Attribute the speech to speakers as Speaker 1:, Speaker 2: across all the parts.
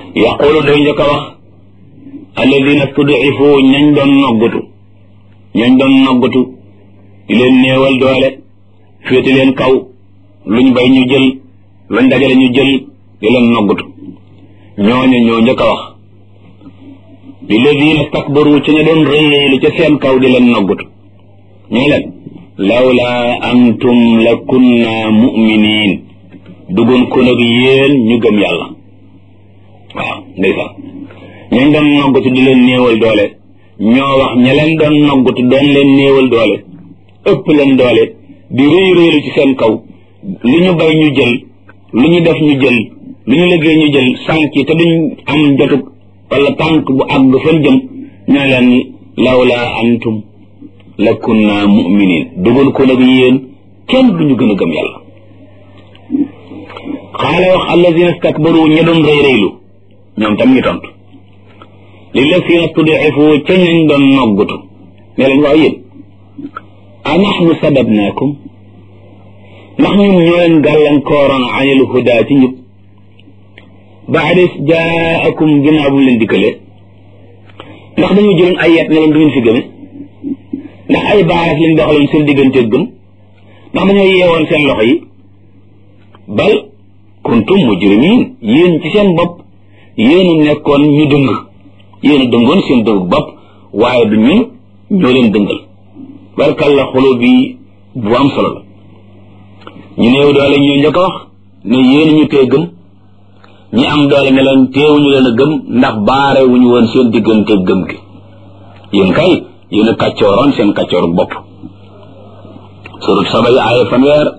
Speaker 1: yaqulu day njëkk a wax alladina stud'ifu ñañ doon noggatu di leen néewal doole féete leen kaw luñ bay ñu jël luñ dajale ñu jël di leen noggatu ñooñu ñoo njëkk a wax lilladina stakbaru ci ña doon réylu ca seen kaw di leen noggatu ñu leen lawla antum la kunna mu'minin dugoon ko nag yéen ñu gëm yàlla waaw ndeysaan ñañ doon noggatu di leen néewal doole ñoo wax ña leen doon noggatu doon leen néewal doole ëpp leen doole di réylu ci seen kaw lu ñu bay ñu jël lu ñu def ñu jël lu ñu liggéey ñu jël sànq te duñ am jotug wala tànk bu àgg fan jëm ñoo leen lawla antum la kunna mu'minin dugal ko nag yéen kenn duñu gën a gëm yàlla xaala wax alladina stakbaru ña doon réylu ñoom tam ñu tontu lilladina stud'ifu ca ñañ doon noggatu ne leen waaw yéen a nahnu sadadnaakum ndax ñun ñoo leen gàllankooroon anil huda ci njub baada jaakum ginnaaw bu mu leen dikkalee ndax dañoo jëloon ay yet ne leen du ngeen fi gëme ndax ay baaraas lañ doxaloon seen digganteeg gëm ndax dañoo yeewoon seen loxo yi bal kuntum mujrimin yéen ci seen bopp yéen a nekkoon ñu dëng yéen a dëngoon seen dëng bopp waaye du ñun ñoo leen dëngal barkal la xolo bi bu am solo la ñu néew doole ñoo njëkk a wax ne yéen ñu tee gëm ñi am doole ne leen teewuñu leen a gëm ndax baare wuñu woon seen diggante gëm gi yéen kay yéen a kàccooroon seen kàccooru bopp surut Saba yi aaya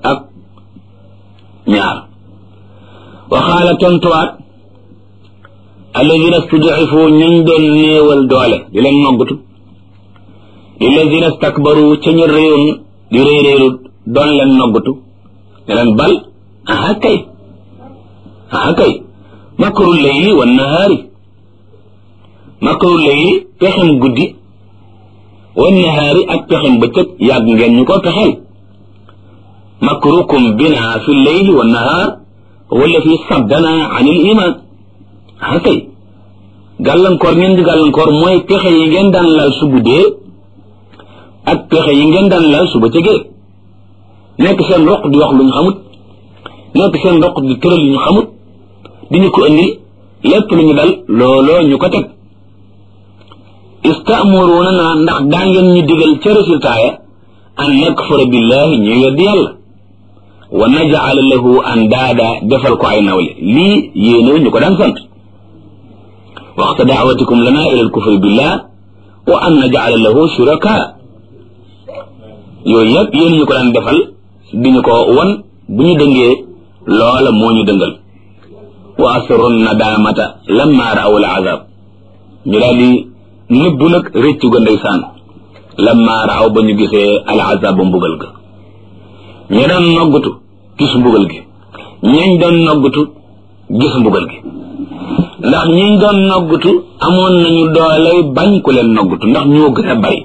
Speaker 1: 102 waxaala tontuwaat alladina stud'ifu ñañ doon néewal doole di leen noggatu lilladina stakbaru ca ñu réyoon di réeréeru doon leen noggatu ne leen bal aha kay makru layli wan nahaari makru layli pexem guddi wan nahaari ak pexem bëccëg yàgg ngeen ñu ko pexeel makrukum bina fi layli wan nahaar wala fi saddana anil iman aha kay gàllankoor ngeen di gàllankoor mooy pexe yi ngeen daan lal su guddee ak pexe yi ngeen daan lal su bëccëgee nekk seen roq di wax lu ñu xamut nekk seen roq di tëral lu ñu xamut di ñu ko andil lépp lu ñu dal looloo ñu ko teg istamuruna na ndax daa ngeen ñu digal ca résultat ya an nakfura billahi ñu weddi yàlla wa naj'ala lahu andaada defal ko ay nawle lii yéenew ñu ko daan sant waxta daawatikum lana ila alkufri billah wa an naj'ala lahu shuraka yooyu yëpp yéen ñu ko daan defal di ñu ko wan bu ñu dëngee loola moo ñu dëngal wa asrun nadamata lamma ra'aw al'azab ñu daal di nëbbu nag réccu ga ndeysaan lamma ra'aw ba ñu gisee al'azab ba mbugal ga ñi doon noggatu gis mbugal gi ñiñ doon noggatu gis mbugal gi ndax ñiñ doon noggatu amoon nañu dooley bañ ku leen noggatu ndax ñoo gën a bari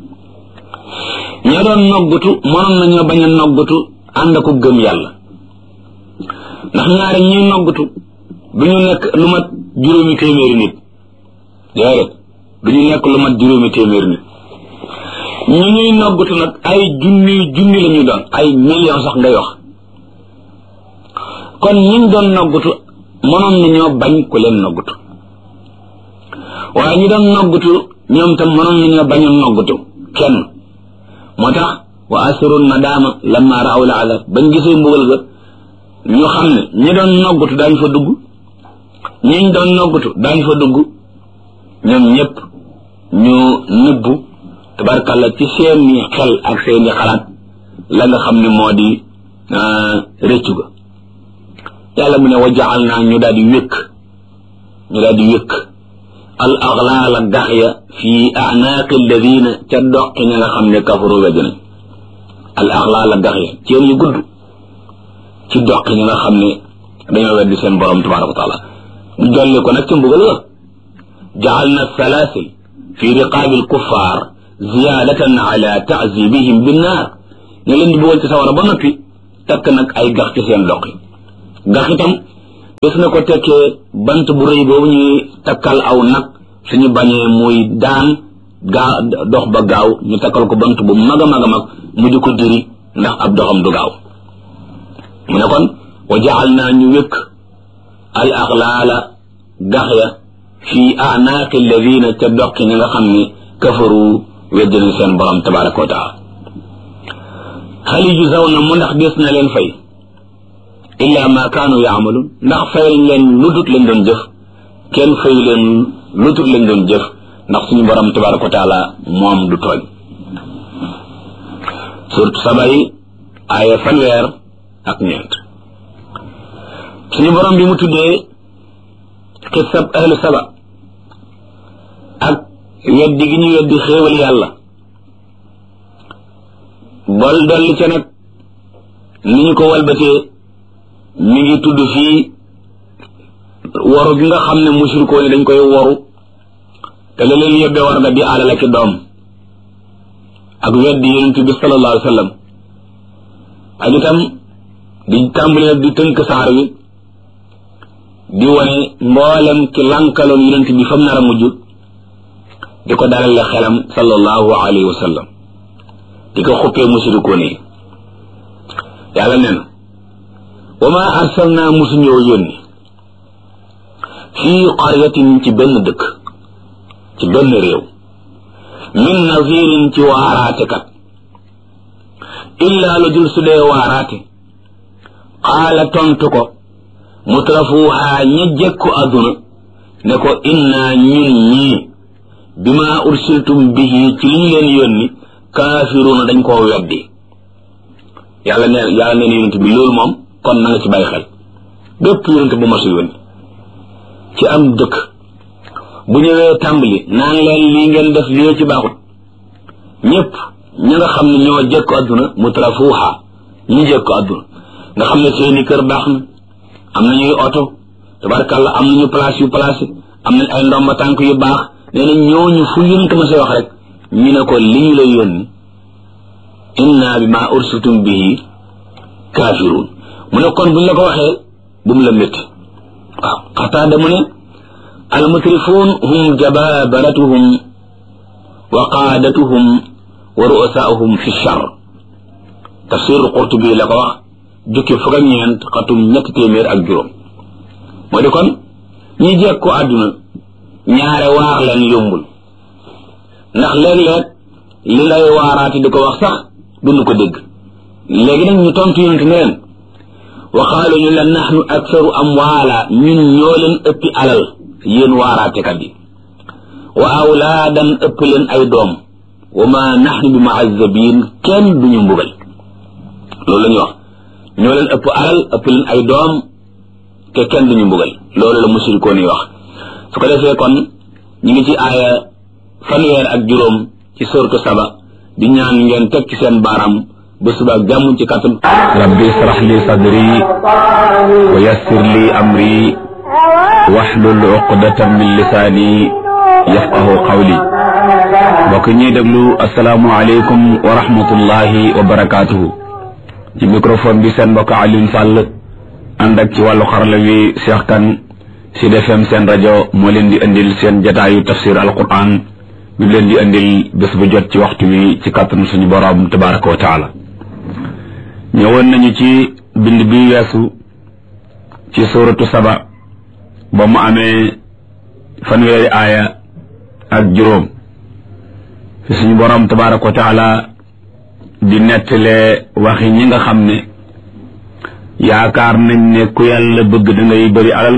Speaker 1: ña doon noggatu mënoon nañoo bañ a noggatu ànd ko gëm yàlla ndax ñaari ñuy noggatu du ñu nekk lu mat juróomi téeméeri nit déedéet du ñu nekk lu mat juróomi téeméeri nit ñu ñuy noggatu nag ay junni la ñu doon ay millions sax ngay wax kon ñiñ doon noggatu mënoon nañoo bañ ku leen noggatu waaye ñi doon noggatu ñoom tam mënoon nañoo bañ a noggatu kenn moo tax wa asrun nadama lamma ra'aw al'azab bañ gisee mbugal ga ñu xam ne ñi doon noggatu daañ fa dugg ñiñ doon noggatu daañ fa dugg ñoom ñëpp ñu nëbbu tabarkalla ci seeni xel ak seeni xalaat la nga xam ne moo di rëccu ga yàlla mu ne wa jaal naa ñu daal di wékk al aglaal ak dax ya fi a'naaqi alladina ca doqi ña nga xam ne kafaru wedd nañ al aglaal ak dax ya ceen yu gudd ci doqi ña nga xam ne dañoo weddi seen borom tabaraka wa taala mu dolli ko nag ca mbugal ga jaal na salaasil fi riqaabi al kuffaar ziyaadatan ala ta'zibihim binnaar ñu leen di bëggoon ci sawara ba noppi takk nag ay gax ci seen doqi gax itam bés na ko tekkee bant bu rëy boobu ñuy takkal aw nag suñu bañee muy daan dox ba gaaw ñu takkal ko bant bu mag a mag a mag mu di ko diri ndax ab doxam du gaaw mu ne kon wa jaxal naa ñu wékk al axlaala gax ya fii anaaqi alladina ca doqi ñi nga xam ne kafaru weddina seen borom tabaraka wa taala hal yujzawna mu ndax des na leen fay illa ma kaanu yaamaluun ndax fay leen ludut lañ doon jëf kenn fay leen ludut lañ doon jëf ndax suñu borom tabaraka wa taala moom du tooñ surtout Saba yi aaya fanweer suñu borom bi mu tuddee xisab ahlu Saba ak weddi gi ñu weddi xéewal yàlla bol dolli ca nag ni ñu ko walbatee mi ngi tudd fii waru gi nga xam ne mushrikoon yi dañ koy waru te la leen yebbe war nga di alal ak doom ak weddi yonent bi sallallahu alayhi wa sallam ak itam di tàmbali nag di tënk saar wi di wane mboolem ki lankaloon yonent bi fam nar a mujj di ko dalal la xelam sallallahu alayhi wa sallam di ko xuppee mushrikoon yi yàlla nee na wa ma arsalna musuñoo yónni fii qaryatin ci benn dëkk ci benn réew min nazirin ci waaraate kat illa lu dul su dee waaraate qaala tontu ko mutrafuha ña jekku àdduna ne ko inna ñun ñii bima ursiltum bihi ci li ñu leen yónni kaafiruuna dañ koo weddi yàlla nee yonent bi loolu moom kon na nga ci bàyyi xel bépp yonent bu masu yónni ci am dëkk bu ñëwee tàmbali naan leen lii ngeen def lii ci baaxut ñëpp ña nga xam ne ñoo jekku àdduna mutrafuha ñu jekku àdduna nga xam ne seeni kër baax na am nañuy oto tabarkàlla am nañu place yu placé am nañ ay ndomba tànk yu baax nee na ñooñu fu yonent ma say wax rek ñu ne ko li ñu lay yónni inna bima ursiltum bihi kaafiruun mu ne kon buñ la ko waxee bu mu la métti waaw Qataada mu ne almutrifuun hum jababaratuhum wa qaadatuhum wa ru'asaahum fi char tafsir Qurtubi la ko wax jukki fukk ak ñeent xatum 300 moo di kon ñi jekku àdduna ñaare waar leen yombul ndax léeg-léeg li lay waaraati di ko wax sax duñu ko dégg léegi nag ñu tontu yonent ne leen waxaalu ñu la naxnu aksaru amwaala ñun ñoo leen ëppi alal yéen waaraatekat yi wa awlaadan ëpp leen ay doom wa ma naxnu bi muazzabiin kenn duñu mbugal loolu la ñu wax ñoo leen ëpp alal ëpp leen ay doom te kenn duñu mbugal loolu la mushrikoon yi wax su ko defee kon ñu ngi ci aaya 50 ci sourate Saba di ñaan ngeen teg ci seen baaraam ba suba ak jàmm ci kàttan rabbi israh li sadri wa yassir li amri wahlul uqdatan min lisaani yafqahu qawli mbokk ñuy déglu asalaamu aleykum wa rahmatullahi wa barakaatuhu ci microphone bi seen mbokk Alioune Sall ànd ak ci wàllu xarala wi Cheikh Kane Sud FM seen rajo moo leen di indil seen jataayu tafsir alquran bi leen di indil bés bu jot ci waxtu wi ci kàttanu suñu borom tabaraka wa taala ñëwoon nañu ci bind bi weesu ci suratu Saba ba mu amee 1 aaya ak juróom fi suñu borom tabaraka wa taala di nettalee waxi ñi nga xam ne yaakaar nañ ne ku yàlla bëgg da ngay bëri alal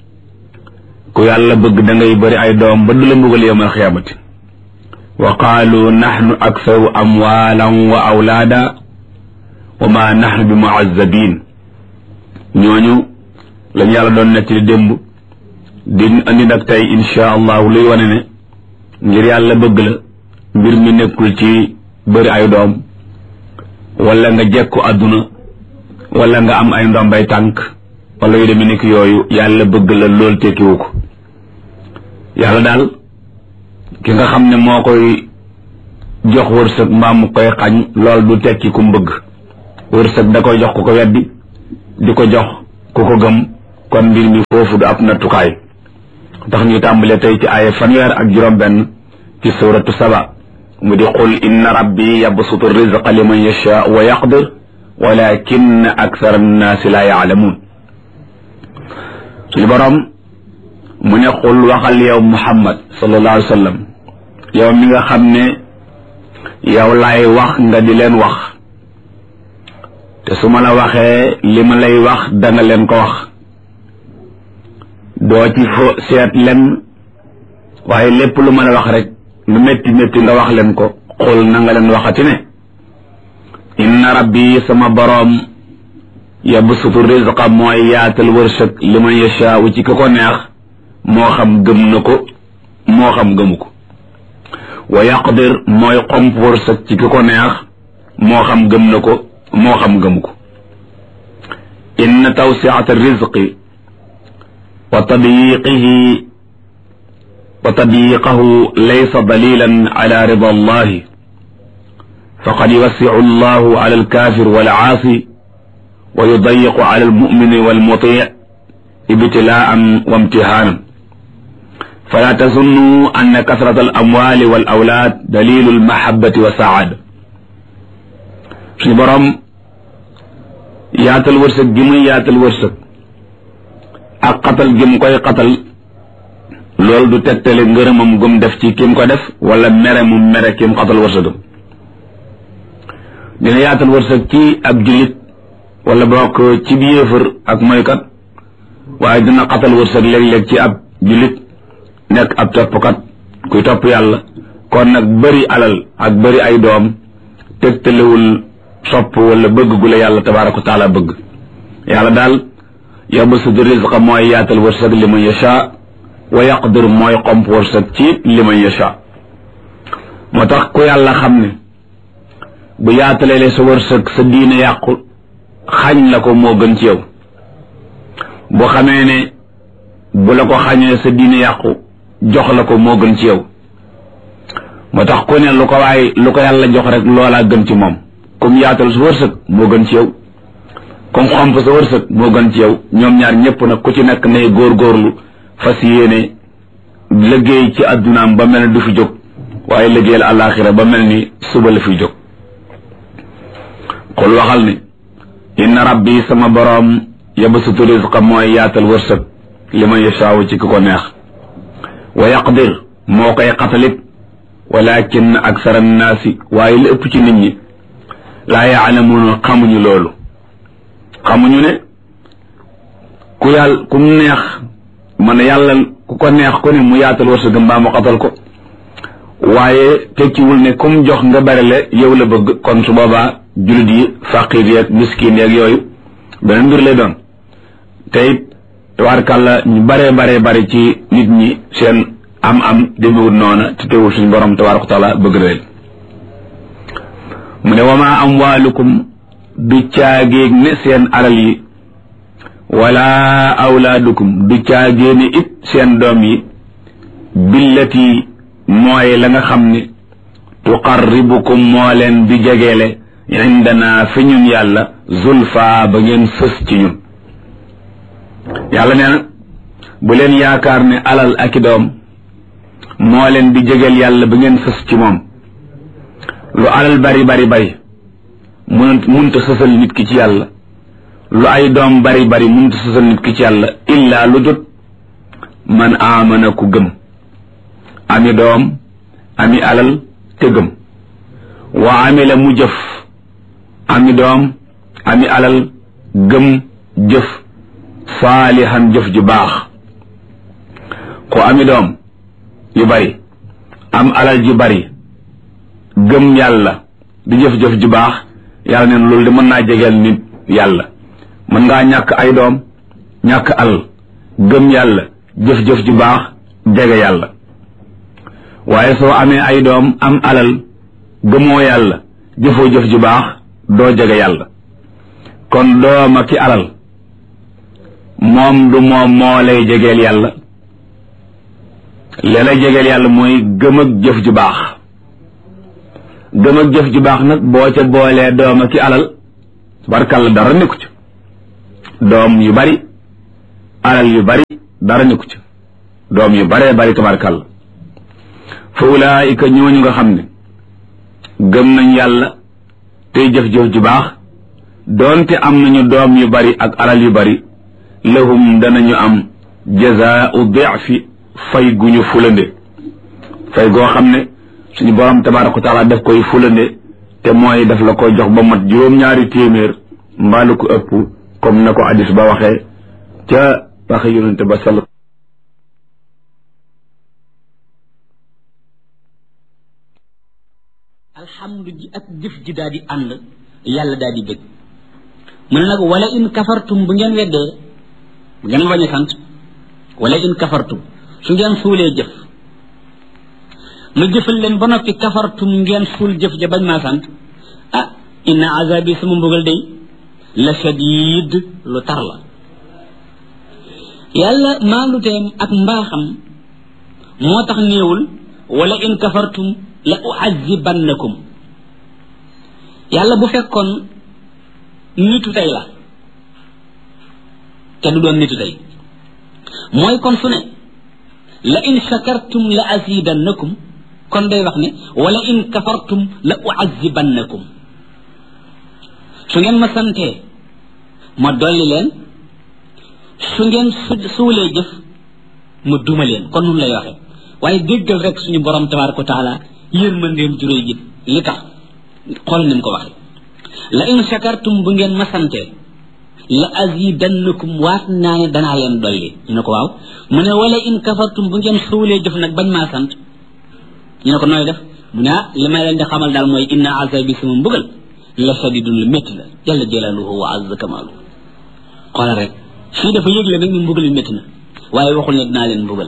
Speaker 1: ku yàlla bëgg da ngay bëri ay doom ba du la mbugal yawmal xiyaamati wa qaalu naxnu aksaru amwaalan wa awlaada wa ma naxnu bi muazzabiin ñooñu lañ yàlla doon nettali démb di andi nag tey insha allahu luy wane ne ngir yàlla bëgg la mbir mi nekkul ci bëri ay doom wala nga jekku àdduna wala nga am ay ndombay tànk wala yu demee nekk yooyu yàlla bëgg la lool tekkiwu ko yàlla daal ki nga xam ne moo koy jox wërsëg mbaa mu koy xañ lool du tekki ku mbëgg wërsëg da koy jox ku ko weddi di ko jox ku ko gëm
Speaker 2: kon mbir mi foofu du ab nattukaay tax ñu tàmbale tey ci aaya fanweer ak juróom-benn ci suratu saba mu di qul inna rabbi yabsutu rizqa liman yasha wa yaqdir walakin akthara annaasi la yaalamuun suñu borom mu ne qul waxal yow Muhammad sallallahu alayhi wa sallam yow mi nga xam ne yow laay wax nga di leen wax te su ma la waxee li ma lay wax danga leen ko wax doo ci fo seet lem waaye lépp lu ma la wax rek lu métti métti nga wax leen ko xul na nga leen waxati ne inna rabbi sama boroom yabsutu rizqa mooy yaatal wërsëg liman yashaa'u ci ko neex moo xam gëm na ko moo xam gëmu ko wa yaqdir mooy xomp wërsëg ci ko neex moo xam gëm na ko moo xam gëmu ko inna tawsi'ata rizqi wa tadyiqahu laysa dalilan ala rida allahi faqad yuwassi'u allahu ala alkafir wal aasi wa yudayiqu ala almumini walmuti' ibtilaan wa imtihanan fala tazunnu anna kasrata alamwali wal awlaad dalilu almahabbati wa saada suñu borom yaatal wërsëg gi muy yaatal wërsëg ak xatal gi mu koy xatal loolu du tegtale ngërëmam gum def ci kim ko def wala mere mu mere kim xatal wërsëgam dina yaatal wërsëg ci ab jullit wala bokk ci bi yéefar ak moykat waaye dina xatal wërsëg léeg-léeg ci ab jullit nekk ab toppkat kuy topp yàlla kon nag bëri alal ak bëri ay doom tegtalewul sopp wala bëgg gu la yàlla tabaaraka wa taala bëgg yàlla daal yabsutu rizqa mooy yaatal wërsëg liman yasha wa yaqdir mooy xomp wërsëg ci liman yasha moo tax ku yàlla xam ne bu yaatalee sa wërsëg sa diine yàqu xañ la ko moo gën ci yow boo xamee ne bu la ko xañee sa diine yàqu jox la ko moo gën ci yow moo tax ku ne lu ko yàlla jox rek loolaa gën ci moom comme yaatal sa wërsëg moo gën ci yow comme xomp sa wërsëg moo gën ci yow ñoom ñaar ñëpp nag ku ci nekk ne góorgóorlu fas yéene liggéey ci addunaam ba mel ni du fi jóg waaye liggéeyal àllaaxira ba mel ni suba la fi jóg xul waxal ne inna rabbi sama boroom yabsutu rizqa mooy yaatal wërsëg liman yashaawu ci ku ko neex wa yaqdir moo koy xatalit walakin aksara annaasi waaye li ëpp ci nit ñi laa yaalamuuna xamuñu loolu xamuñu ne ku neex man yàlla ku ko neex ku ne mu yaatal wërsëgam mbaa mu xatal ko waaye tekkiwul ne kum jox nga barele yow la bëgg kon su boobaa jullit yi faqir yeeg miskin yeeg yooyu beneen mbir lay doon te it tabaarkàlla ñu bare ci nit ñi seen am demewul noona te teewul suñu borom tabaaraka wa taala bëgg na leen mu ne wama amwaalukum du caagéeg ne seen alal yi wala awlaadukum du caagéene it seen doom yi billati mooy la nga xam ne tuqarribukum moo leen di jegeele indana fi ñun yàlla zulfa ba ngeen fës ci ñun yàlla nee na bu leen yaakaar ne alal ak i doom moo leen di jegeel yàlla ba ngeen fës ci moom lu alal bari munta sësal nit ki ci yàlla lu ay doom bari munta sësal nit ki ci yàlla illaa lu jot man aamana ku gëm ami doom ami alal te gëm wa amila mu jëf ami doom ami alal gëm jëf saalihan jëf ju baax ko ami doom yu bari am alal ju bari gëm yàlla di jëf-jëf ju baax yàlla neen loolu de mën naa jegeel nit yàlla mën ngaa ñàkk ay doom ñàkk alal gëm yàlla jëf-jëf ju baax jege yàlla waaye soo amee ay doom am alal gëmoo yàlla jëfoo jëf ju baax doo jege yàlla kon dooma ki alal moom du moom moo lay jegeel yàlla li lay jegeel yàlla mooy gëm ak jëf ju baax gëm ak jëf ju baax nag boo ca boolee dooma ki alal barkalla dara nekku ci doom yu bari alal yu bari dara ñu ko ci doom yu baree bari tabarkàlla fa ulaayika ñooñu nga xam ne gëm nañ yàlla tey jëf-jëf ju baax doonte am nañu doom yu bari ak alal yu bari lahum danañu am jazaa'u di'fi fay guñu fulande fay goo xam ne suñu borom tabaaraka wa taala daf koy fulande te mooy daf la koy jox ba mat juróom-ñaari téeméer mbaalu ko ëpp comme na ko hadis ba waxee ca waxe yonente ba sall
Speaker 3: alhamdu ji ak jëf ji daal di ànd yàlla daal di bëgg mu ne nag wala in kafartum bu ngeen weddee bu ngeen bañ a sant wala in kafartum su ngeen suulee jëf ma jëfal leen ba noppi kafartum ngeen suul jëf ja bañ maa sant ah inna azabi sama mbugal day la shadid lu tar la yàlla maaluteem ak mbaaxam moo tax néewul wala in kafartum la uazibannakum yàlla bu fekkoon nitu tey la te du doon nitu tey mooy kon su ne la in shakartum la azidannakum kon day wax ne wala in kafartum la uazibannakum su ngeen ma santee ma dolli leen su ngeen suulee jëf ma duma leen kon nun lay waxee waaye déggal rek suñu borom tabaraka wa taala yërmandeem juróy ji li tax xool ni mu ko waxee la in shakartum bu ngeen ma santee la azidannakum waat naa ne danaa leen dolli ñu ne ko waaw mu ne wala in kafartum bu ngeen suulee jëf nag bañ maa sant ñu ne ko nooy def mu ne li may leen di xamal daal mooy inna azabi sama mbugal la shadidun lu métti la jalla jalaaluhu wa azza kamaaluhu xoolal rek fii dafa yëgle nag ni mbugal yu métti na waaye waxul ne dinaa leen mbugal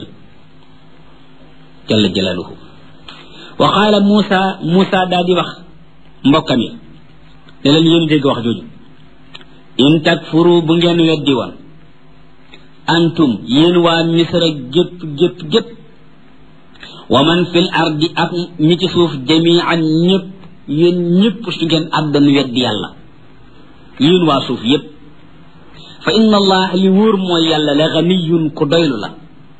Speaker 3: jalla jalaaluhu wa qaala Muusa daal di wax mbokkam yi ne leen yéen dégg wax jooju in takfuru bu ngeen weddi woon antum yéen waa misra gépp wa man fil ardi ak ñi ci suuf jamian ñëpp yéen ñëpp su ngeen àddan weddi yàlla yéen waa suuf yëpp fa inna allah li wóor mooy yàlla la ganiyun ku doylu la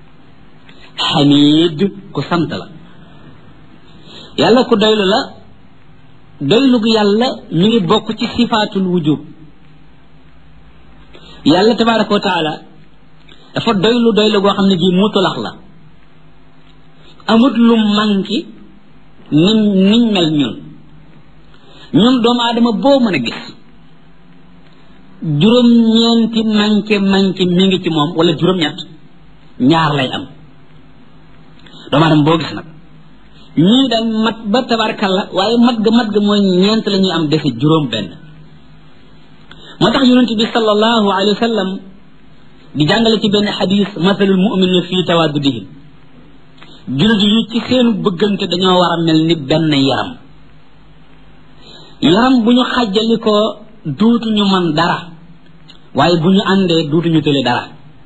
Speaker 3: xamid ku sant la yàlla ku doylu la doylug yàlla mi ngi bokk ci sifaatul wujub yàlla tabaraka wa taala dafa doylu goo xam ne ji mutulax la amut lu manki niñ mel ñun doomu aadama boo mën a gis juróom-ñeenti manqué mi ngi ci moom wala juróom-ñett ñaar lay am doomu aadama boo gis nag ñii dañ mat ba tabarkalla waaye mat ga mooy ñeent la ñuy am defe juróom benn moo tax yonent bi sallallahu alayhi wa sallam di jàngale ci benn xadis masalul mu'minin fii tawaddudihim jullit yi ci seenu bëggante dañoo war a mel ni benn yaram bu ñu xàjjalikoo duutuñu man dara waaye bu ñu àndee duutuñu tële dara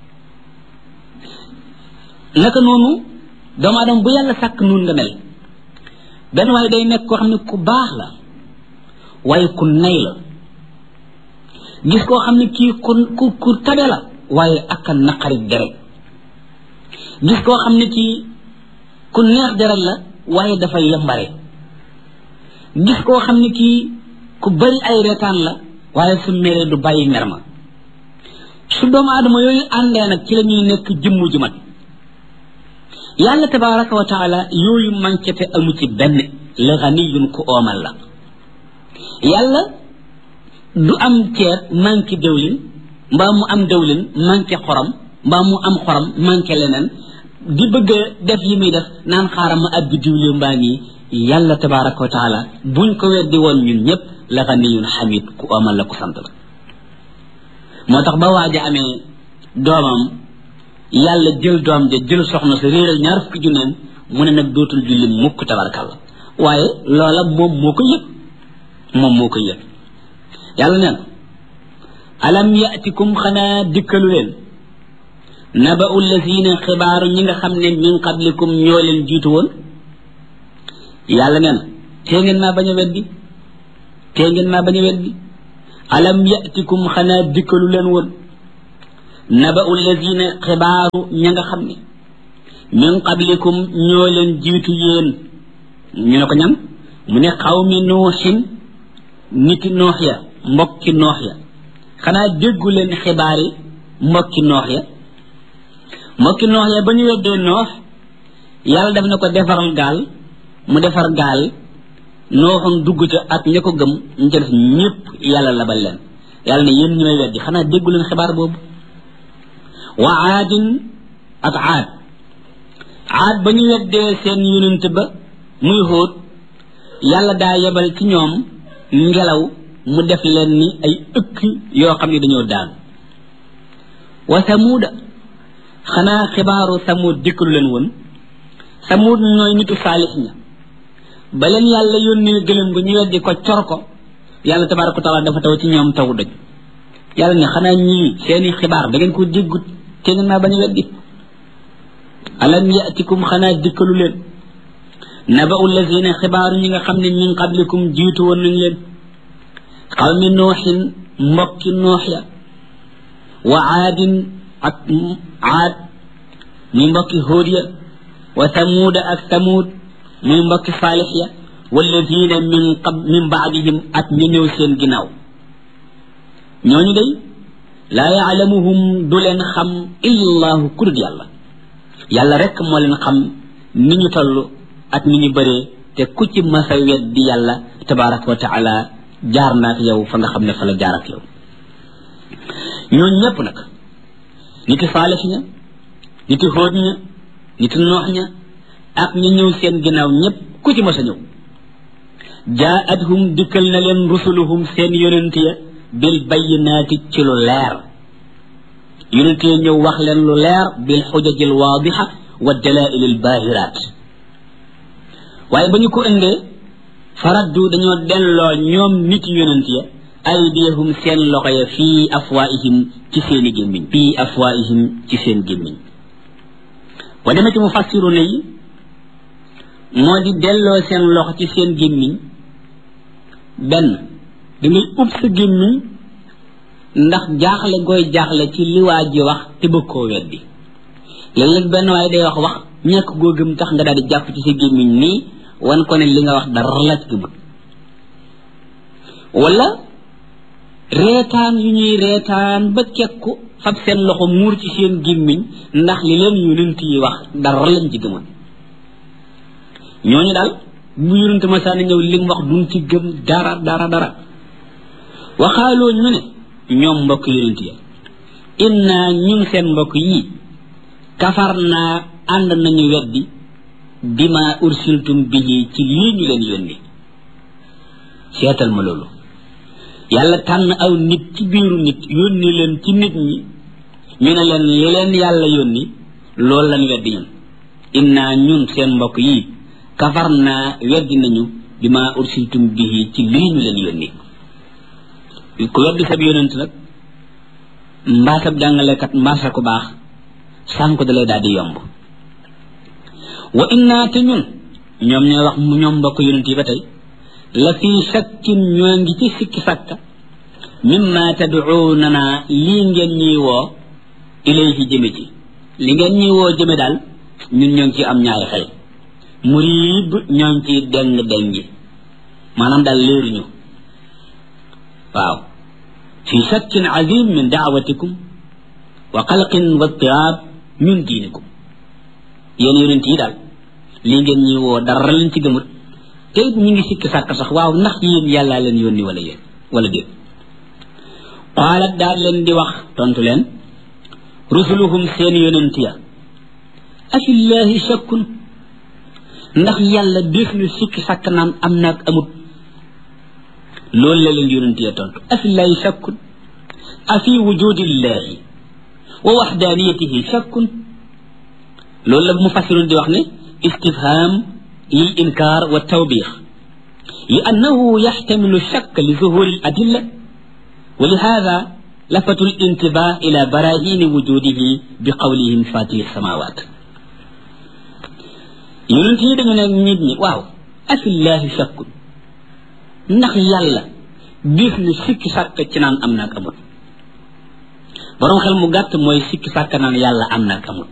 Speaker 3: naka noonu doomu aadama bu yàlla sàkk noonu nga mel benn waaye day nekk koo xam ne ku baax la waaye ku nay la gis koo xam ne kii ku tabe la waaye ak a naqari deret gis koo xam ne kii ku neex deret la waaye dafa yambare gis koo xam ne kii ku bari ay retaan la waaye su meree du bàyyi mer ma su doomu aadama yooyu àndee nag ci la ñuy nekk jëmm ju mat yàlla tabaraka wa taala yooyu manquete amu ci benn la ganiyun ku oomal la yàlla du am ceeb manqué dëwlin mbaa mu am dëwlin manqué xorom mbaa mu am xorom manqué leneen di bëgg a def yi muy def naan xaaral ma abbi diwle mbaa nii yàlla tabaraka wa taala buñ ko weddi woon ñun ñëpp la ganiyun xamid ku oomal la ku sant la moo tax ba waaja amee doomam yàlla jël doom ja jël soxna sa réeral ñaar fukki junneem mu ne nag dootul julli mukk tabarakalla waaye loola moom moo ko yëg yàlla neen alam yatikum xanaa dikkalu leen naba'u lazina xibaaru ñi nga xam ne min qablikum ñoo leen jiitu woon yàlla neen tee ngeen maa bañ a weddi alam yatikum xanaa dikkalu leen woon naba'u allazina xibaaru ña nga xam ne min qablikum ñoo leen jiitu yéen ñu ne ko ñan mu ne xawmi nuuxin niti noox ya mbokki noox ya xanaa déggu leen xibaari mbokki noox ya ba ñu weddee noox yàlla daf na ko defaral gaal mu defar gaal nooxam dugg ca ak ña ko gëm ñu ca def ñépp yàlla labal leen yàlla ne yéen ñi may weddi xanaa déggu leen xibaar boobu wa aadin ak aad ba ñu weddee seen yonent ba muy Huud yàlla daa yebal ci ñoom ngelaw mu def leen ni ay ëkk yoo xam ne dañoo daan wa samuuda xanaa xibaaru samuud dikkalu leen woon samuud ñooy nitu saalix ña ba leen yàlla yónnee gëlëm gu ñu weddi ko cor ko yàlla tabaaraka wa taala dafa taw ci ñoom taw doj yàlla ne xanaa ñii seeni xibaar da ngeen ko déggut te ngeen maa bañ a weddi alam yatikum xanaa dikkalu leen naba'u allazina xibaaru ñi nga xam ne min qablikum jiitu woon nañ leen qawmi nooxin mbokki noox ya wa aadin ak aad muy mbokki Huud ya wa samuuda ak samuud muy mbokki saalix ya wallazina min baadihim ak ñu ñëw seen ginnaaw ñooñu day laa yaalamuhum du leen xam illallahu kudut yàlla rek moo leen xam ni ñu toll ak ni ñu bëree te ku ci masa weddi yàlla tabaraka wa taala jaar naak yow fa nga xam ne fa la jaar ak yow ñooñu ñëpp nag niti saalix ña niti Huud ña niti noox ña ak ñu ñëw seen ginnaaw ñëpp ku ci masa ñëw jaa'athum dikkal na leen rusuluhum seen yonent ya bil bayyinaati ci lu leer yonent ya ñëw wax leen lu leer bil xujajil waadixa wa dalaa'ilil baahiraat waaye ba ñu ko indee faraddu dañoo delloo ñoom nit yonent ya aydiyahum seen loxo ya fii afwaihim ci seeni gémmiñ ci seen gémmiñ ba demee ci mufassiruna yi moo di delloo seen loxo ci seen gémmiñ benn dangay ub sa gémmiñ ndax jaaxle gooy jaaxle ci li waa ji wax te bëgg koo weddi léeg-léeg benn waaye day wax ñàkk goo gëm tax nga daal di jàpp ci sa gémmiñ nii wan ko ne li nga wax dara la ci gëmut wala reetaan yu ñuy reetaan ba kekku fab seen loxo muur ci seen gémmiñ ndax li leen yonent yi wax dara lañ ci gëmut ñooñu daal bu yonent ma saa ñëw li mu wax duñ ci gëm dara waxaaloo ñu ne ñoom mbokk yonent ya inna ñun seen mbokk yi kafar naa ànd nañu weddi bima ursiltum bihi ci lii ñu leen yónni seetal ma loolu yàlla tànn aw nit ci biiru nit yónni leen ci nit ñi ñu ne leen li leen yàlla yónni loolu lañ weddi ñun inna ñun seen mbokk yi kafar naa weddi nañu bima ursiltum bihi ci lii ñu leen yónni ku weddi sab yonent nag mbaa sab jàngalekat mbaa sa ku baax sànku da lay daal di yomb wa inna te ñun ñoom ñooy wax mu ñoom mbokk yonent yi ba tey la fii shakkin ñoo ngi ci sikki sàkka mimma tad'uunana lii ngeen ñuy woo ilayhi jëme ci li ngeen ñuy woo jëme daal ñun ñoo ngi ci am ñaari xel muriib ñoo ngi ci dengi maanaam daal léeruñu waaw fi shakkin azim min daawatikum wa xalqin wa tiraab min diinikum yéen yonent yi daal lii ngeen ñuy woo dara leen ci gëmut te it ñu ngi sikki sàkk sax waaw ndax yéen yàllaa leen yónni wala déet qaalat daal leen di wax tontu leen rusuluhum seen yonent ya afillahi shakkun ndax yàlla def ñu sikki sàkk naan am naag amut loolu la leen yonent ya tontu afillahi shakkun afi wujudillahi wa waxdaaniyatihi shakkun loolu la mufassirun di wax ne istifham lil inkar wa tawbix li annahu yaxtamilu shakk li zuhuri al adilla wa li hada lafatu al intibah ila barahini wujudihi bi qawlihim fatih samawat yonent yi dañu ne nit ñi waaw afillahi shakkun ndax yàlla gis ni sikki sàkk ci naan am naag amul borom xel mu gàtt mooy sikki sàkk naan yàlla am na ak amul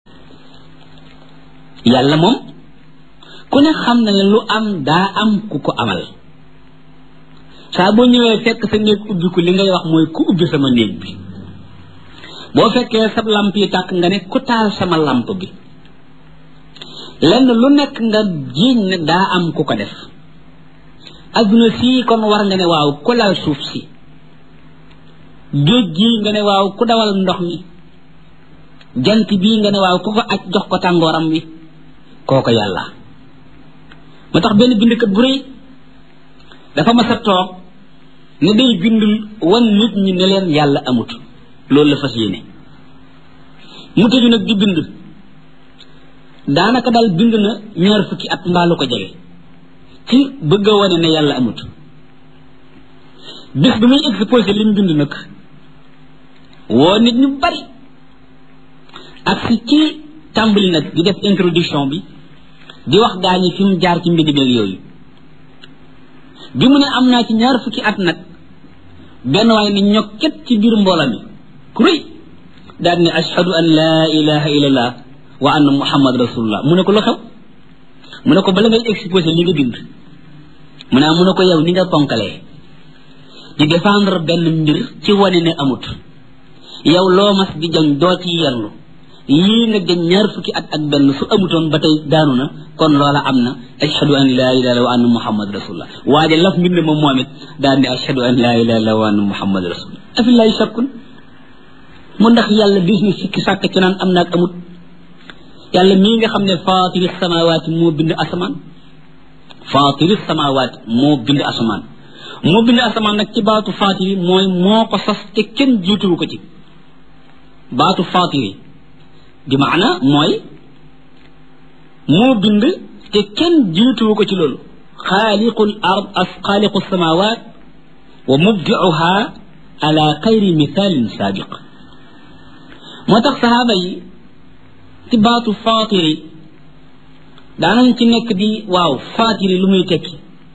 Speaker 3: yàlla moom ku ne xam na ne lu am daa am ku ko amal saa boo ñëwee fekk sa néeg ubbi ko li ngay wax mooy ku ubbi sama néeg bi boo fekkee sa lamp yi tàkk nga ne ku taal sama lamp bi lenn lu nekk nga jiiñ ne daa am ku ko def adduna sii kon war nga ne waaw ku laal suuf si géej gii nga ne waaw ku dawal ndox mi jant bii nga ne waaw ku ko aj jox ko tàngooram wi kooko yàlla moo tax benn bindkat bu rëy dafa mas a toog ne day bindul wan nit ñi ne leen yàlla amut loolu la fas yéene mu tëju nag di bind daanaka daal bind na 20 fukki at mbaa lu ko jege ci bëgg a wane ne yàlla amut bis bi muy exposé li mu bind nag woo nit ñu bari ak si ci tàmbali nag di def introduction bi di wax gaañi fi mu jaar ci mbind beeg yooyu bi mu ne am naa ci 20 fukki at nag benn waaye ni ñokket ci biir mboola mi ku rëy daal ne ashhadu an laa ilaha illallah wa anna muhammad rasulullah mu ne ko lu xew mu ne ko bala ngay exposé li nga bind mu ne ko yow ni nga ponkalee di défendre benn mbir ci wane ne amut yow loo mas di jañ doo ci yerlu lii nga jañ 20 fukki at ak benn su amutoon ba tey daanu na kon loola am na ashhadu an laa ilaha illallah wa anna muhammad rasulullah waaye laf mbind ma moom it daal ne ashhadu an laa ilaha illallah wa anna muhammad rasulullah afillahi shakkun mu ndax yàlla bis ni sikki sàkk ci naan am na ak amut yàlla mii nga xam ne faatiri samawaati moo bind asamaan faatiri samawaati moo bind asamaan moo bind asamaan nag ci baatu faatiri mooy moo ko sas te kenn jiituwu ko ci baatu faatiri di maana mooy moo bind te kenn jiituwu ko ci loolu xaaliqul ard as xaaliqu samawaat wa mubdiuha ala xayri mithaalin saabiq moo tax sahaaba yi ci baatu faatiri daanañ ci nekk di waaw faatiri lu muy tekki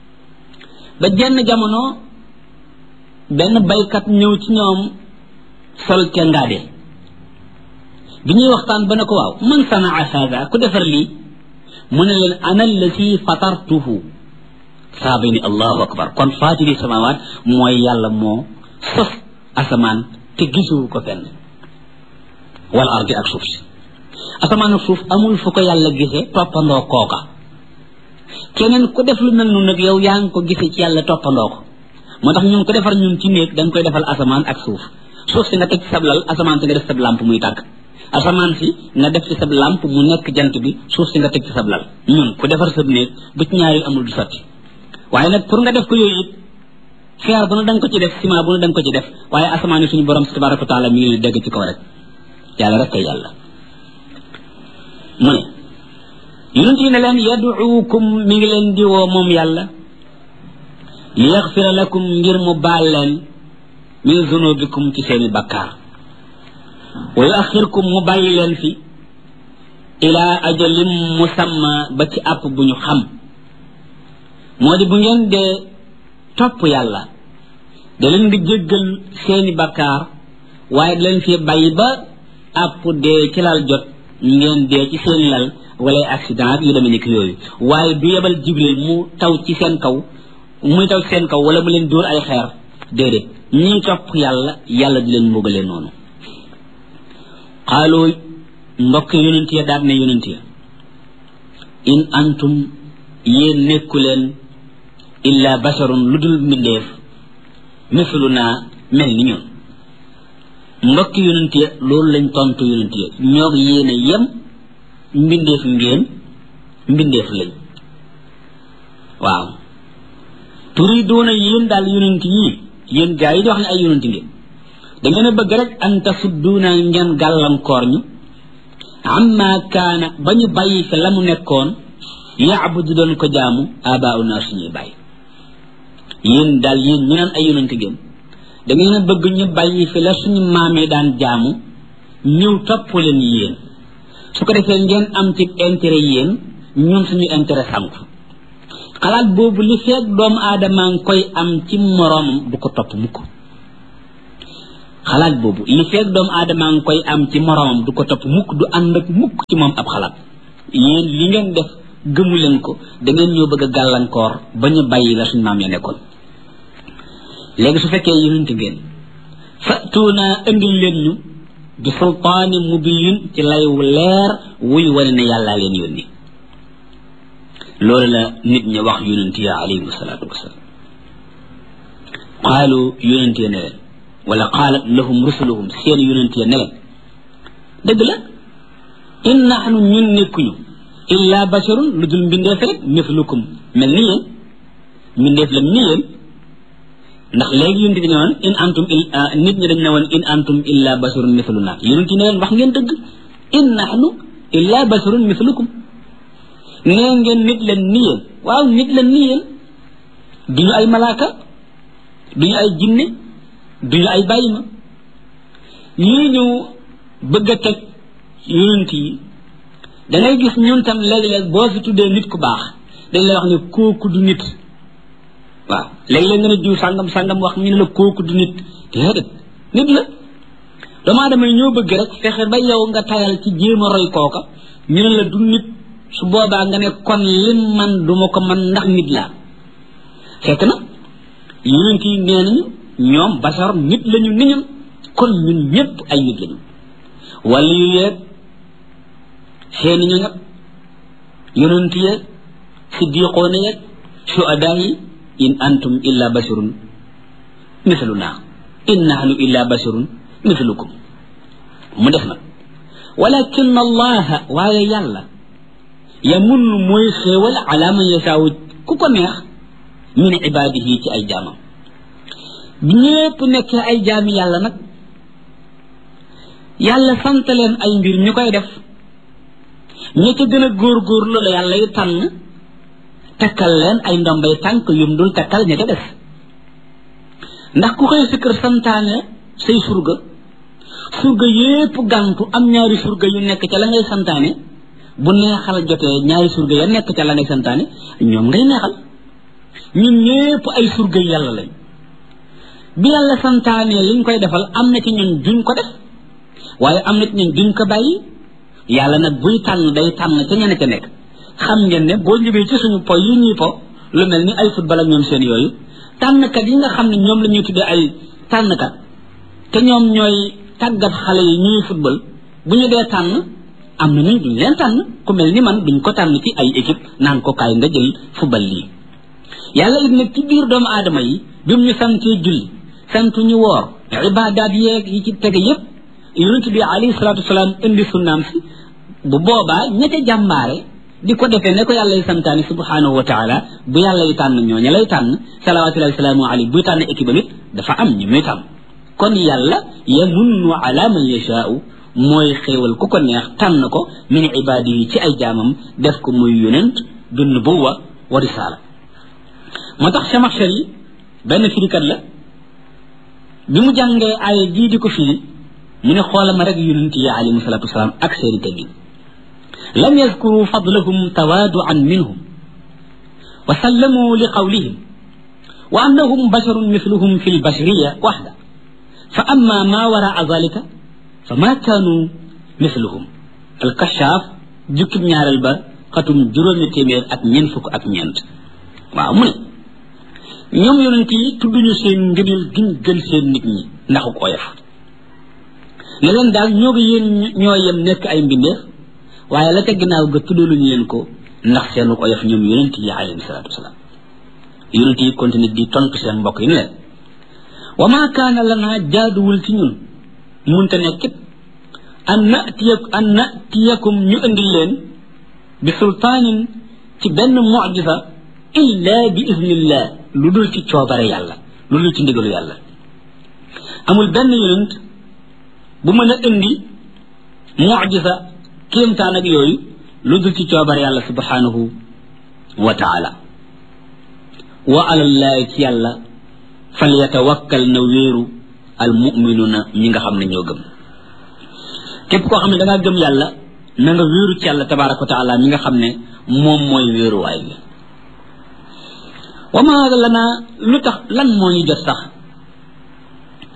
Speaker 3: ba jenn jamono benn baykat ñëw ci ñoom sol te ngaade bi ñuy waxtaan ba ne ko waaw man sanaa hada ku defar lii mu ne leen ana allati fatartuhu saaba ni allahu akbar kon faatiri samawaat mooy yàlla moo sos asamaan te gisuwu ko fenn wal ardi ak suuf si asamaan ak suuf amul fu ko yàlla gisee toppandoo kooka keneen ku def lu mel noonu nag yow yaa ngi ko gisee ci yàlla toppandoo ko moo tax ñun ko defar ñun ci néeg dañ koy defal asamaan ak suuf suuf si nga teg ci sab lal asamaan si nga def sab lamp muy tàkk asamaan si nga def ci sab lamp mu nekk jant bi suuf si nga teg ci sab lal ñun ku defar sab néeg bu ci ñaari amul du sotti waaye nag pour nga def ko yooyu it feer bu ne da nga ko ci def ciment bu ne da nga ko ci def waaye asamaan yi suñu borom tabaraka wa taala mi ngi leen dégg ci kaw rek yàlla rek kay yàlla mu ne yonent yi ne leen yaduukum mi ngi leen di woo moom yàlla li yaxfira lakum ngir mu baal leen min zunubikum ci seeni bakkaar wa yuaxirkum mu bàyyi leen fi ila ajalin musamma ba ci àpp bu ñu xam moo di bu ngeen dee topp yàlla da leen di jéggal seeni bakkaar waaye da leen fi bàyyi ba àpp dee ci lal jot ngeen dee ci seen lal wala accident yu demee nekk yooyu waaye du yebal jibril mu taw ci seen kaw muy taw ci seen kaw wala mu leen dóor ay xeer déedéet ñi topp yàlla yàlla di leen mbugalee noonu xaaloo mbokk yonent ya daat ne yonent ya in antum yéen nekku leen illa basharun lu dul mbindeef mislu naa mel ni ñun mbokk yonent ya loolu lañ tontu yonent ya ñoo yéen a yem mbindeef ngeen mbindeef lañ waaw turiduuna yéen daal yonent yi yéen gaa yi di wax ne ay yonent ngeen da ngeen a bëgg rek an tasudduuna ngeen gàllankoor ñu amma kaana ba ñu bàyyi fi la mu nekkoon yaabudu doon ko jaamu abauna suñuy bàyyi yéen daal yéen ñu naan ay yonent ngeen da ngeen a bëgg ñu bàyyi fi la suñu maam yi daan jaamu ñëw topp leen yéen su ko defee ngeen am ci intérêt yéen ñun suñu intérêt sànku xalaat boobu li feeg doomu aadama ngi koy am ci moroomam du ko topp mukk xalaat boobu li fekk doomu aadama ngi koy am ci moromam du ko topp mukk du ànd ak mukk ci moom ab xalaat yéen li ngeen def gëmu leen ko da ngeen ñoo bëgg a gàllankoor ba ñu bàyyi la suñ maam ya nekkoon léegi su fekkee yonent ngeen fatuuna indil leen ñu bi sultaani mubiin ci lay wu leer wuy wane ne yàllaa leen yónni loolu la nit ñi wax yonent ya alayhim salaatu wasalaam qaalu yonent ya ne leen wala qaalat lahum rusuluhum seen yonent ya ne leen dëgg la in naxnu ñun nekkuñu illa basharun lu dul mbindeef rek mislukum mel ni yéen mbindeef la ni yéen ndax léegi yonent bi ne woon in antum nit ñi dañ ne woon in antum illa basharun misluna yonent yi ne leen wax ngeen dëgg in naxnu illa basharun mislukum nee ngeen nit la ni yéen waaw nit la ni yéen duñu ay malaaka duñu ay jinne duñu ay bàyyi ma yii ñu bëgg a teg yonent yi da ngay gis ñun tam léeg-léeg boo fi tuddee nit ku baax dañ lay wax ne kooku du nit waaw léeg-léeg nga ne diw sàngam wax ñu ne la kooku du nit déedéet nit la doomu aadama yi ñoo bëgg rek fexe ba yow nga tayal ci jéem a roy kooka ñu ne la du nit su boobaa nga ne kon lim man du ma ko man ndax nit laa fekk na yonent yi nee nañu ñoom basar nit lañu ni ñun kon ñun ñëpp ay nit lañu wala yu yeeg seeni ñu ñëpp yonent yeeg siddiqoona yeeg shuhadaa yi in antum illa basharun misluna in nahnu illa basharun mislukum mu def nag walakin allaha waaye yàlla yamun mooy xéewal ala man yasaawu ku ko neex min ibaadihi ci ay jaamam bi ñépp nekkee ay jaami yàlla nag yàlla sant leen ay mbir ñu koy def ñi ca gën a góorgóorlu la yàlla yu tànn takkal leen ay ndombay tànk yum dul takkal ña ca def ndax ku xëy si kër santaane say surga yépp gàntu am ñaari surga yu nekk ca la ngay santaane bu neexal jotee ñaari surga ya nekk ca la ngay santaane ñoom ngay neexal ñun ñépp ay surga yàlla lañ bi yàlla santaane liñ koy defal am na ci ñun duñ ko def waaye am na ci ñun duñ ko bàyyi yàlla nag buy tànn day tànn ca ñene ca nekk xam ngeen ne boo ñëwee ci suñu po yi ñuy po lu mel ni ay football ak ñoom seen yooyu tànnkat yi nga xam ne ñoom la ñuy tuddee ay tànnkat te ñoom ñooy tàggat xale yi ñuy football bu ñu dee tànn am na ñu duñ leen tànn ku mel ni man duñ ko tànn ci ay équipe naan ko kaay nga jël football lii yàlla it nag ci biir doomu aadama yi bi mu ñu santee julli sant ñu woor ibaadaat yeeg yi ci tege yépp yonent bi alayhi salaatu wasalaam indi sunnaam si bu boobaa ña ca jàmbaare di ko defee ne ko yàlla yi santaani subhanahu wa taala bu yàlla yi tànn ñooña lay tànn salawatullahi wasalaamu alayhi buy tànn équipe am it dafa am ñu muy tànn kon yàlla yamunnu ala man yashaau mooy xéewal ku ko neex tànn ko min ibaadihi ci ay jaamam def ko muy yonent bi nubuwa wa risaala moo tax Chamaxshari benn firikat la bi mu jàngee aaya jii di ko firi mu ne xoolama rek yonent yi alayhim salaatu wasalaam ak seeni teggin lam yazkuru fadlahum tawaaduan minhum wa sallamu li qawlihim wa annahum basharun mithluhum fi lbashariya waxda fa amma ma waraa dalika fa ma kaanu mithluhum alkashaaf jukkib ñaareel ba xatum juróomi téeméer ak ñeent fukk ak ñeent waaw mu ne ñoom yonent yi tudduñu seen ngëneel giñ gën seen nit ñi ndaxu ko oyof ne leen daal ñoo ngi yéen ñoo yem nekk ay mbindeef waaye la ca ginnaaw ga tuddaluñu leen ko ndax seenu oyof ñoom yonent yi alayhi salaatu wasalaam yonent yi continue di tontu seen mbokk yi ne leen wa maa kaana lanaa jaaduwul ci ñun munte nekkit an natiyakum ñu indil leen bi sultaanin ci benn mucjisa illa bi iznillah lu dul ci coobare yàlla lu dul ci ndigalu yàlla amul benn yonent bu mën a indi mucjisa kéemtaan ak yooyu lu dul ci coobare yàlla subhanahu wa taala wa alallahi ci yàlla fal yatawakkal na wéeru al muminuna ñi nga xam ne ñoo gëm képp koo xam ne da ngaa gëm yàlla na nga wéeru ci yàlla tabaraka wa taala mi nga xam ne moom mooy wéeruwaay bi wa ma lana lu tax lan moo ñu jot sax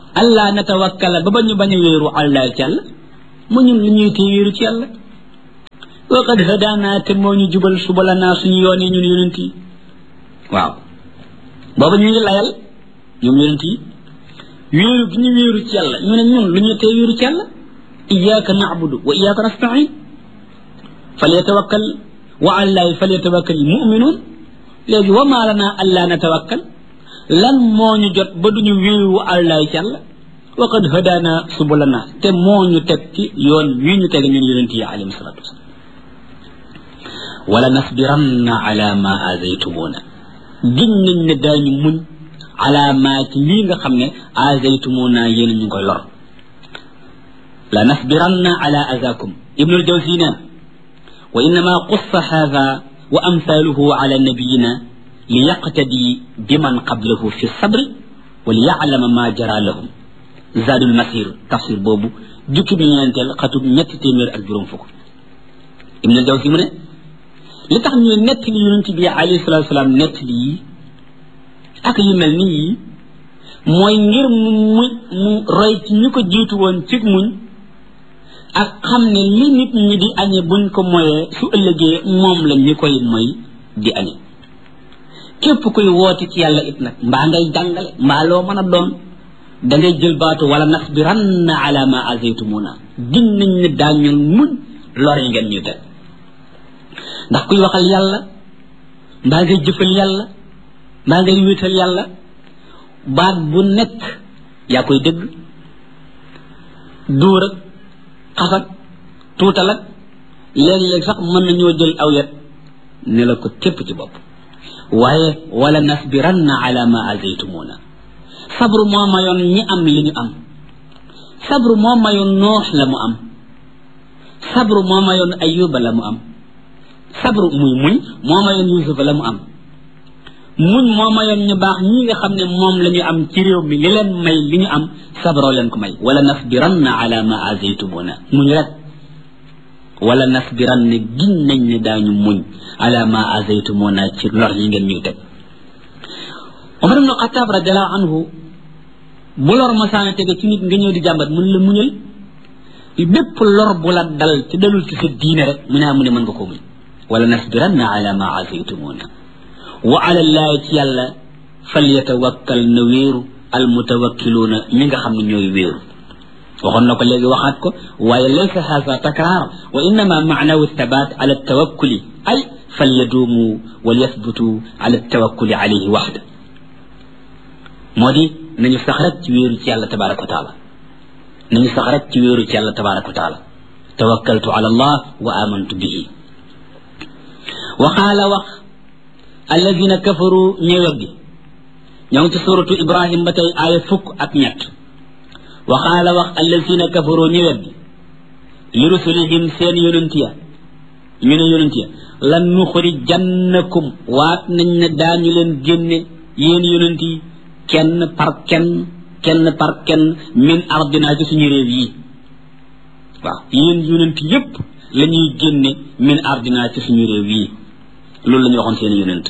Speaker 3: allah natawakkala ba ñu bañ a wéeru allah ci yàlla mu ñun lu ñuy tee wéeru ci yàlla wa qad hadaana te moo ñu jubal subalanaa suñu yoon yi ñun yonent yi waaw booba ñu ngi layal ñoom yonent yi wéeru gi ñu wéeru ci yàlla ñu ne ñun lu ñuy tee wéeru ci yàlla iyyaka na'budu wa iyyaka nasta'in falyatawakkal wa allahi falyatawakkal mu'minun léegi wa maa lanaa allaa natawakkal lan moo ñu jot ba duñu wéeru allahi ci yàlla wa qad hadaana subalanaa te moo ñu teg ci yoon wi ñu teg ñun yonent yi alayhim salaatu wasalaam wala nasbiranna ala ma azaytumuna giñ nañ ne daañu muñ ala ma ci lii nga xam ne azaytumuna yéen ñu koy lor la nasbiranna ala azakum ibnul jawzi neen wa innama qussa hadha wa amthaluhu ala nabiyina li yaqtadi biman qablahu fi sabri wa li ya'lama ma jara lahum zadul masir tafsir boobu jukki bi ñeenteel xatub ñetti téeméer ak juróom fukk ibnul jawzi mu ne li tax ñu nett li yonent bi alayhi salatu wasalaam nett li ak yu mel ni yi mooy ngir mu roy ci ñu ko jiitu woon ci muñ ak xam ne li nit ñi di añe buñ ko moyee su ëllëgee moom la ñu koy moy di añe képp kuy woote ci yàlla it nag mbaa ngay jàngale mbaa loo mën a doon da ngay jël baatu wala nasbiranna ala ma azaytumuna gin nañ ne daañu muñ lor yi ngeen ñu teg ndax kuy waxal yàlla mbaa ngay jëfal yàlla mbaa ngay wéetal yàlla baat bu nekk yaa koy dégg dóor ak xasat tuutal ak léeg-léeg sax mën nañoo jël aw yet ne la ko tépp ci bopp waaye wala nasbiranna ala ma azaytumuna sabru moo mayoon ñi am li ñu am sabru moo mayoon noox la mu am sabru moo mayoon ayuba la mu am sabru muy muñ moo mayoon yusufa la mu am muñ moo mayoon ñu baax ñi nga xam ne moom la ñu am ci réew mi li leen may li ñu am sabroo leen ko may wala nasbiranna ala ma azaytumuna muñ rek wala nasbiranna giñ nañ ne daañu muñ ala ma azaytumuna ci lor yi ngeen ñuy teg Umar ibn Xattaab radiallahu anhu bu lor masaana tege ci nit nga ñëw di jàmbat mun la muñal bépp lor bu la dal ci dalul ci sa diine rek mu ne mën nga ko muñ wala nasbiranna ala ma azaytumuna wa ala llahi ci yàlla falyatawakkal na wéeru almutawakkiluuna ñi nga xam ne ñooy wéeru waxoon na ko léegi waxaat ko waaye laysa haza takraar wa innama maanahu thabat ala tawakkuli ay falyaduumu walyasbutu ala tawakkuli alayhi waxda moo di nañu sax rek ci wéeru ci yàlla tabaraka wa taala nañu sax rek ci wéeru ci yàlla tabaraka wa taala tawakkaltu ala allah wa amantu bihi wa qaala wax alladina kafaru ñëweddi ñoo ngi ci suratu ibrahim ba tey aaya 1 wa qaala wax alladina kafaru ñëweddi li rusulihim seen yonent ya ñu ne yonent ya lan nuxrijannakum waat nañ ne daañu leen génne yéen yonent yi kenn par kenn min ardina ci suñu réew yi waaw yéen yonent yépp la ñuy génne min ardina ci suñu réew yi loolu la ñu waxoon seen yonent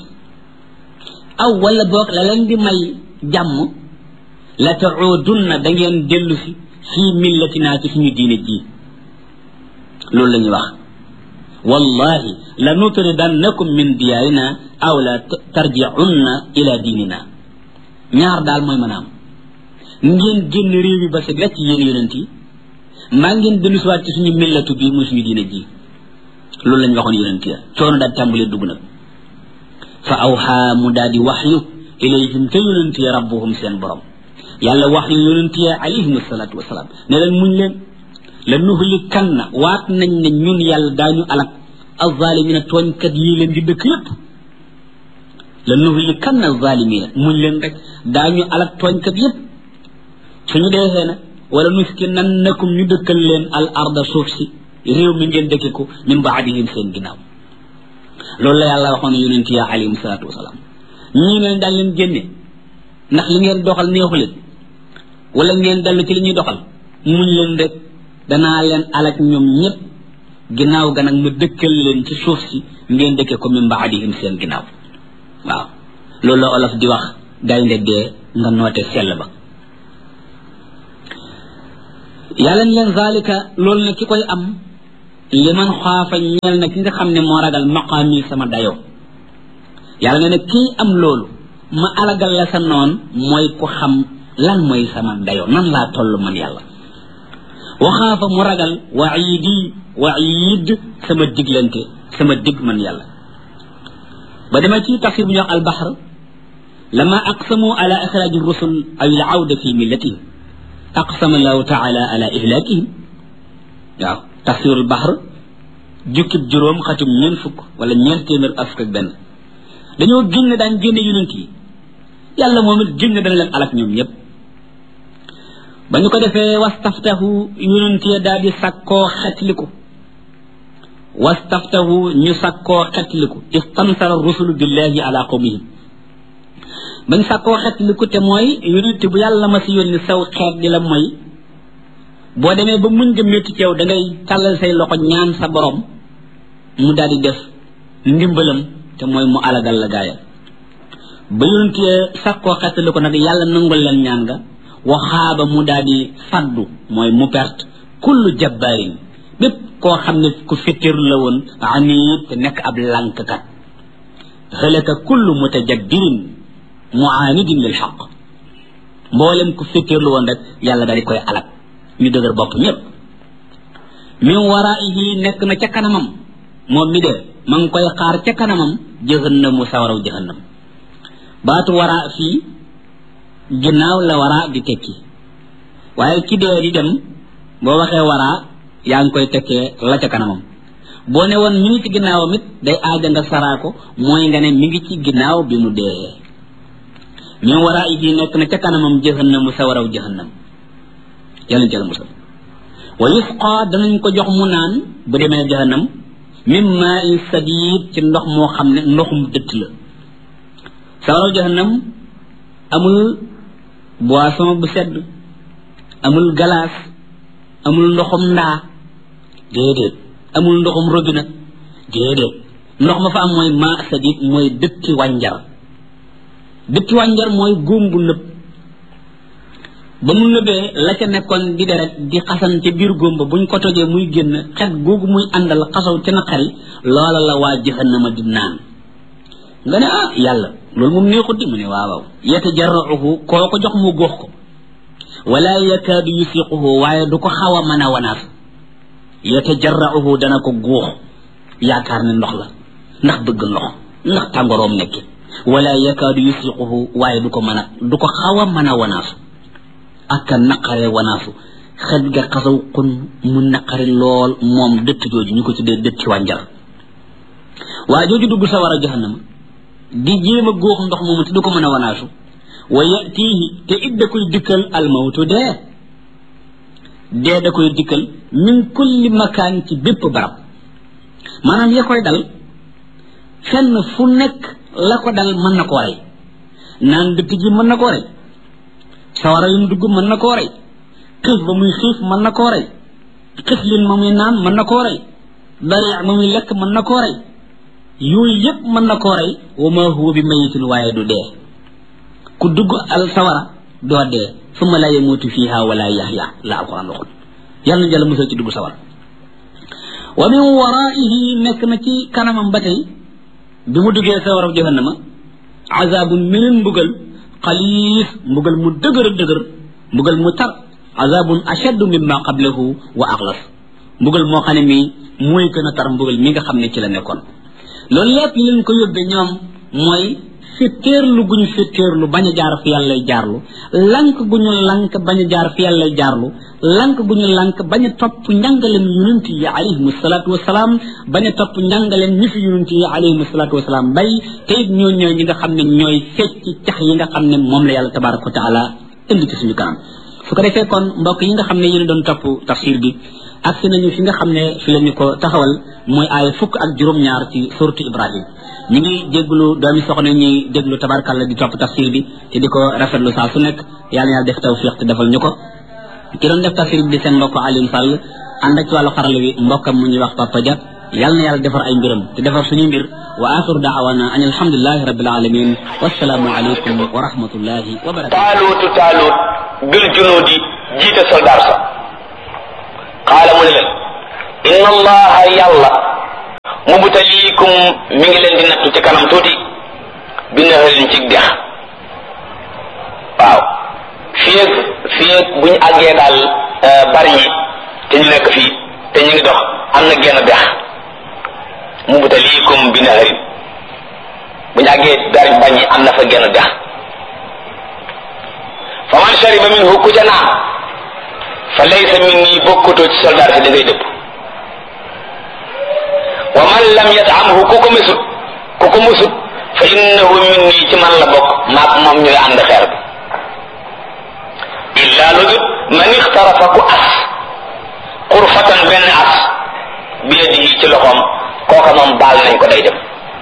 Speaker 3: aw wala boog la leen di may jàmm la taudunna da ngeen dellu si fii millatina ci suñu diine ji loolu la ñuy wax wallahi la nutridannakum min diyaarina aw la tarji'unna ila diinina ñaar daal mooy mën a am ngeen génn réew yi ba set wecc yéen yonent yi maa ngeen dellu si waat ci suñu millatu bii muy suñu diine ji loolu la ñu waxoon yonent ya coono daal tàmbalee dugg nag fa awxaa mu daal di waxyu ilayhim te yonent ya rabbuhum seen borom yàlla waxyu yonent ya alayhim asalaatu wasalaam ne leen muñ leen la nuhlikanna waat nañ ne ñun yàlla daañu alak alzalimina tooñkat yi leen di dëkk yépp la nuhlikanna alzalimina muñ leen rek daañu alak tooñkat yépp suñu deexee na wala nuskinannakum ñu dëkkal leen al arda suuf si réew mi ngeen dëkke ko min baadihim seen ginnaaw loolu la yàlla waxoon yonent ya alayhim salaatu wasalaam ñii leen daal leen génne ndax li ngeen doxal neexu leen wala ngeen dallu ci li ñuy doxal muñ leen rek danaa leen alak ñoom ñëpp ginnaaw ga nag ma dëkkal leen ci suuf si ngeen dëkke ko min baadihim seen ginnaaw waaw loolu la olof di wax gaynde dee nga noote sell ba yàlla ni leen zalika loolu nag ki koy am liman xaafa ñeel na ki nga xam ne moo ragal maqaami sama dayoo yàlla ne nag kii am loolu ma alagal la sa noon mooy ku xam lan mooy sama dayoo nan laa toll man yàlla waxaafa mu ragal waid sama diglante sama dig man yàlla ba dema ci tafsir bu ñu wax albahr lama aqsamu ala ixraji rusul aw al awda fi millatihim aqsama allahu taala ala ihlakihim waaw tafsir albahr jukkib juróom xatum ñeen fukk wala ñeen téeméer ak fukk ak benn dañoo génn daan génne yonent yi yàlla moom it génn dana leen alak ñoom ñëpp ba ñu ko defee wastaftahu yonent ya daal di sakkoo xetliku wastaftahu ñu sakkoo xetliku istansara rusulu billahi ala qawmihim bañ sakkoo xetliku te mooy yonent bu yàlla ma si yónni saw xeet di la mooy boo demee ba muñ nga métti ci yow da ngay tàllal say loxo ñaan sa borom mu daal di def ndimbalam te mooy mu alagal la gaayam ba yonent ya sakkoo xetliku nag yàlla nangul leen ñaan nga waxaaba mu daal di faddu mooy mu perte kullu jabbaarin bépp koo xam ne ku fittirlu la woon anit te nekk ab lànkkat halaka kullu mutajabbirin muanidin lil xaq mboolem ku fittirlu woon rek yàlla daal di koy alak ñu dëgër bopp ñëpp min waraihi nekk na ca kanamam moom mi de ma ngi koy xaar ca kanamam jahannamu sawaraw jahannam baatu wara fii ginnaaw la wara di tekki waaye ki dee di dem boo waxee wara yaa ngi koy tekkee la ca kanamam boo ne woon mi ngi ci ginnaawam it day aaja nga saraa ko mooy nga ne mi ngi ci ginnaaw bi mu dee min wara yi nekk na ca kanamam jahannamu sawaraw jahannam yàlla jël musal wa yusqa danañ ko jox mu naan bu demee jahannam min ma'in sadid ci ndox moo xam ne ndoxum dëtt la sawaraw jahannam amul boisson bu sedd amul glace amul ndoxum ndaa déedéet amul ndoxum robinet déedéet ndox ma fa am mooy ma sadid mooy dëtti wànjar mooy góom bu nëb ba mu nëbee la ca nekkoon di deret di xasan ca biir góom ba buñ ko tojee muy génn xet googu muy àndal xasaw ca naqari loola la waa jahannama di naan nga ne ah yàlla loolu moom neexut di mu ne waaw yatajarra'uhu koo ko jox mu góox ko wala yakaadu yusiquhu waaye du ko xaw a mën a wanaas yatajarra'uhu dana ko góox yaakaar ne ndox la ndax bëgg ndox ndax tàngoroom nekki wala yakaadu yusiquhu waaye du ko xaw a mën a wanaasu ak naqare wanaasu xet ga xasaw xun mu naqari lool moom dëtt jooju ñu ko tuddee dëtti wànjar waa jooju dugg sawara jahannama di jéem a góox ndox moomu te du ko mën a wanaasu wa yatihi te it da koy dikkal almawtu dee da koy dikkal min kulli makaan ci bépp barab maanaam ya koy dal fenn fu nekk la ko dal mën na koo rey naan dëtt ji mën na koo rey sawara yum dugg mën na koo rey xiif ba muy xiif mën na koo rey xiflin ma muy naan mën na koo rey dari ma muy lekk mën na koo rey yooyu yëpp mën na koo rey wa ma huwa bi mayitin waaye du dee ku dugg al sawara doo dee summa la yamutu fiha wala yahya la alquran waxul yàlla na jàll musal ci dugg sawara wa min waraihi nekk na ci kanamam ba tey bi mu duggee sawara jahannama azabun meneen mbugal xaliis mbugal mu dëgër mbugal mu tar azabun ashaddu mimma qablahu wa axlas mbugal moo xam ne mi mooy gën a tar mbugal mi nga xam ne ci la nekkoon loolu lépp li leen ko yóbbee ñoom mooy fitteerlu gu ñu fitteerlu bañ a jaar fi yàlla jaarlu lank gu ñu lank bañ a jaar fi yàlla jaarlu lank gu ñu lank bañ a topp njàngaleen yonent yi alayhim salaatu wasalaam bañ a topp njàngaleen ñi fi yonent yi alayhim salaatu wasalaam bay te it ñoo ñooy ñi nga xam ne ñooy fecc cax yi nga xam ne moom la yàlla tabaraka wa taala indi ci suñu kanam su ko defee kon mbokk yi nga xam ne yéen doon topp tafsir bi agsi nañu fi nga xam ne fi la ñu ko taxawal mooy aaya fukk ak juróom-ñaar ci suratu Ibrahim ñu ngi déglu doomi soxna ñuy déglu tabarkalla di topp tafsir bi te di ko rafetlu saa su nekk yàlla yàlla def tawfiq te defal ñu ko ki doon def tafsir bi di seen mbokk Alioune Sall ànd ak ci wàllu xarala wi mbokkam mu ñuy wax Papa Dia yàlla na yàlla defar ay mbiram te defar suñuy mbir wa axiru daawana an alhamdulilahi rabbil alamin wassalaamu aleykum wa rahmatullahi wa barakatuh
Speaker 1: taalut bil junuudi jiite soldaar sa qaala mu ne leen inna allaha yàlla mubtaliikum mi ngi leen di nattu ci kanam tuuti bi naharin ci dex waaw fii bu ñu àggee daal bari ñi te ñu nekk fii te ñu ngi dox am na genn dex mubtaliikum bi naharin bu ñu àggee bari bañ ñi am na fa genn dex fa man shariba minhu ku ca naan fa laysa minni bokkutoo ci soldaar si da ngay dëpp wa man lam yat'amhu ku ko musut fa innahu minni ci man la bokk maak moom ñooy ànd xeer bi illa lu dut man ixtarafa ku as xurfatan benn as bi yadihi ci loxoom kooka moom baal nañ ko day dem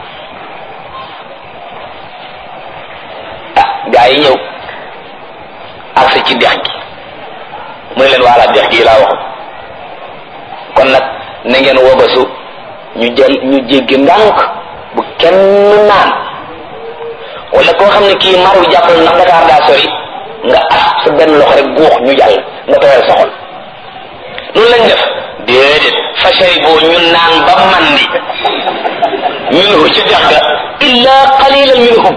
Speaker 1: gaa yi ñëw agsi ci dex gi mu ne leen waala dex gi laa waxu kon nag na ngeen wobasu ñu jéggi ndànk bu kenn naan wala koo xam ne kii mar wi jàppal ndax Dakar daa sori nga as sa benn loxo rek guux ñu jàll nga tooyal sa xol loolu lañ def déedéet fa sharibu ñu naan ba mandi minhu ci dex ga illa qalilan minhum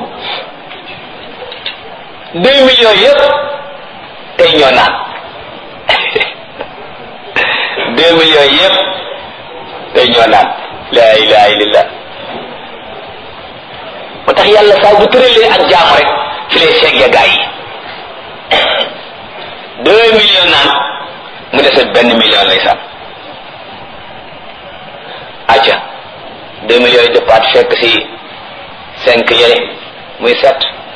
Speaker 1: 2 millions yëpp tey ñoo naan 2 millions yëpp tey ñoo naan la ilaha illallah moo tax yàlla saa bu tëralee ak jaamu rek fi lay segge gaa yi 2 millions naan mu dese 1 million lay sàmm acca 2 millions yi dëppaat fekk si 5 yële muy 7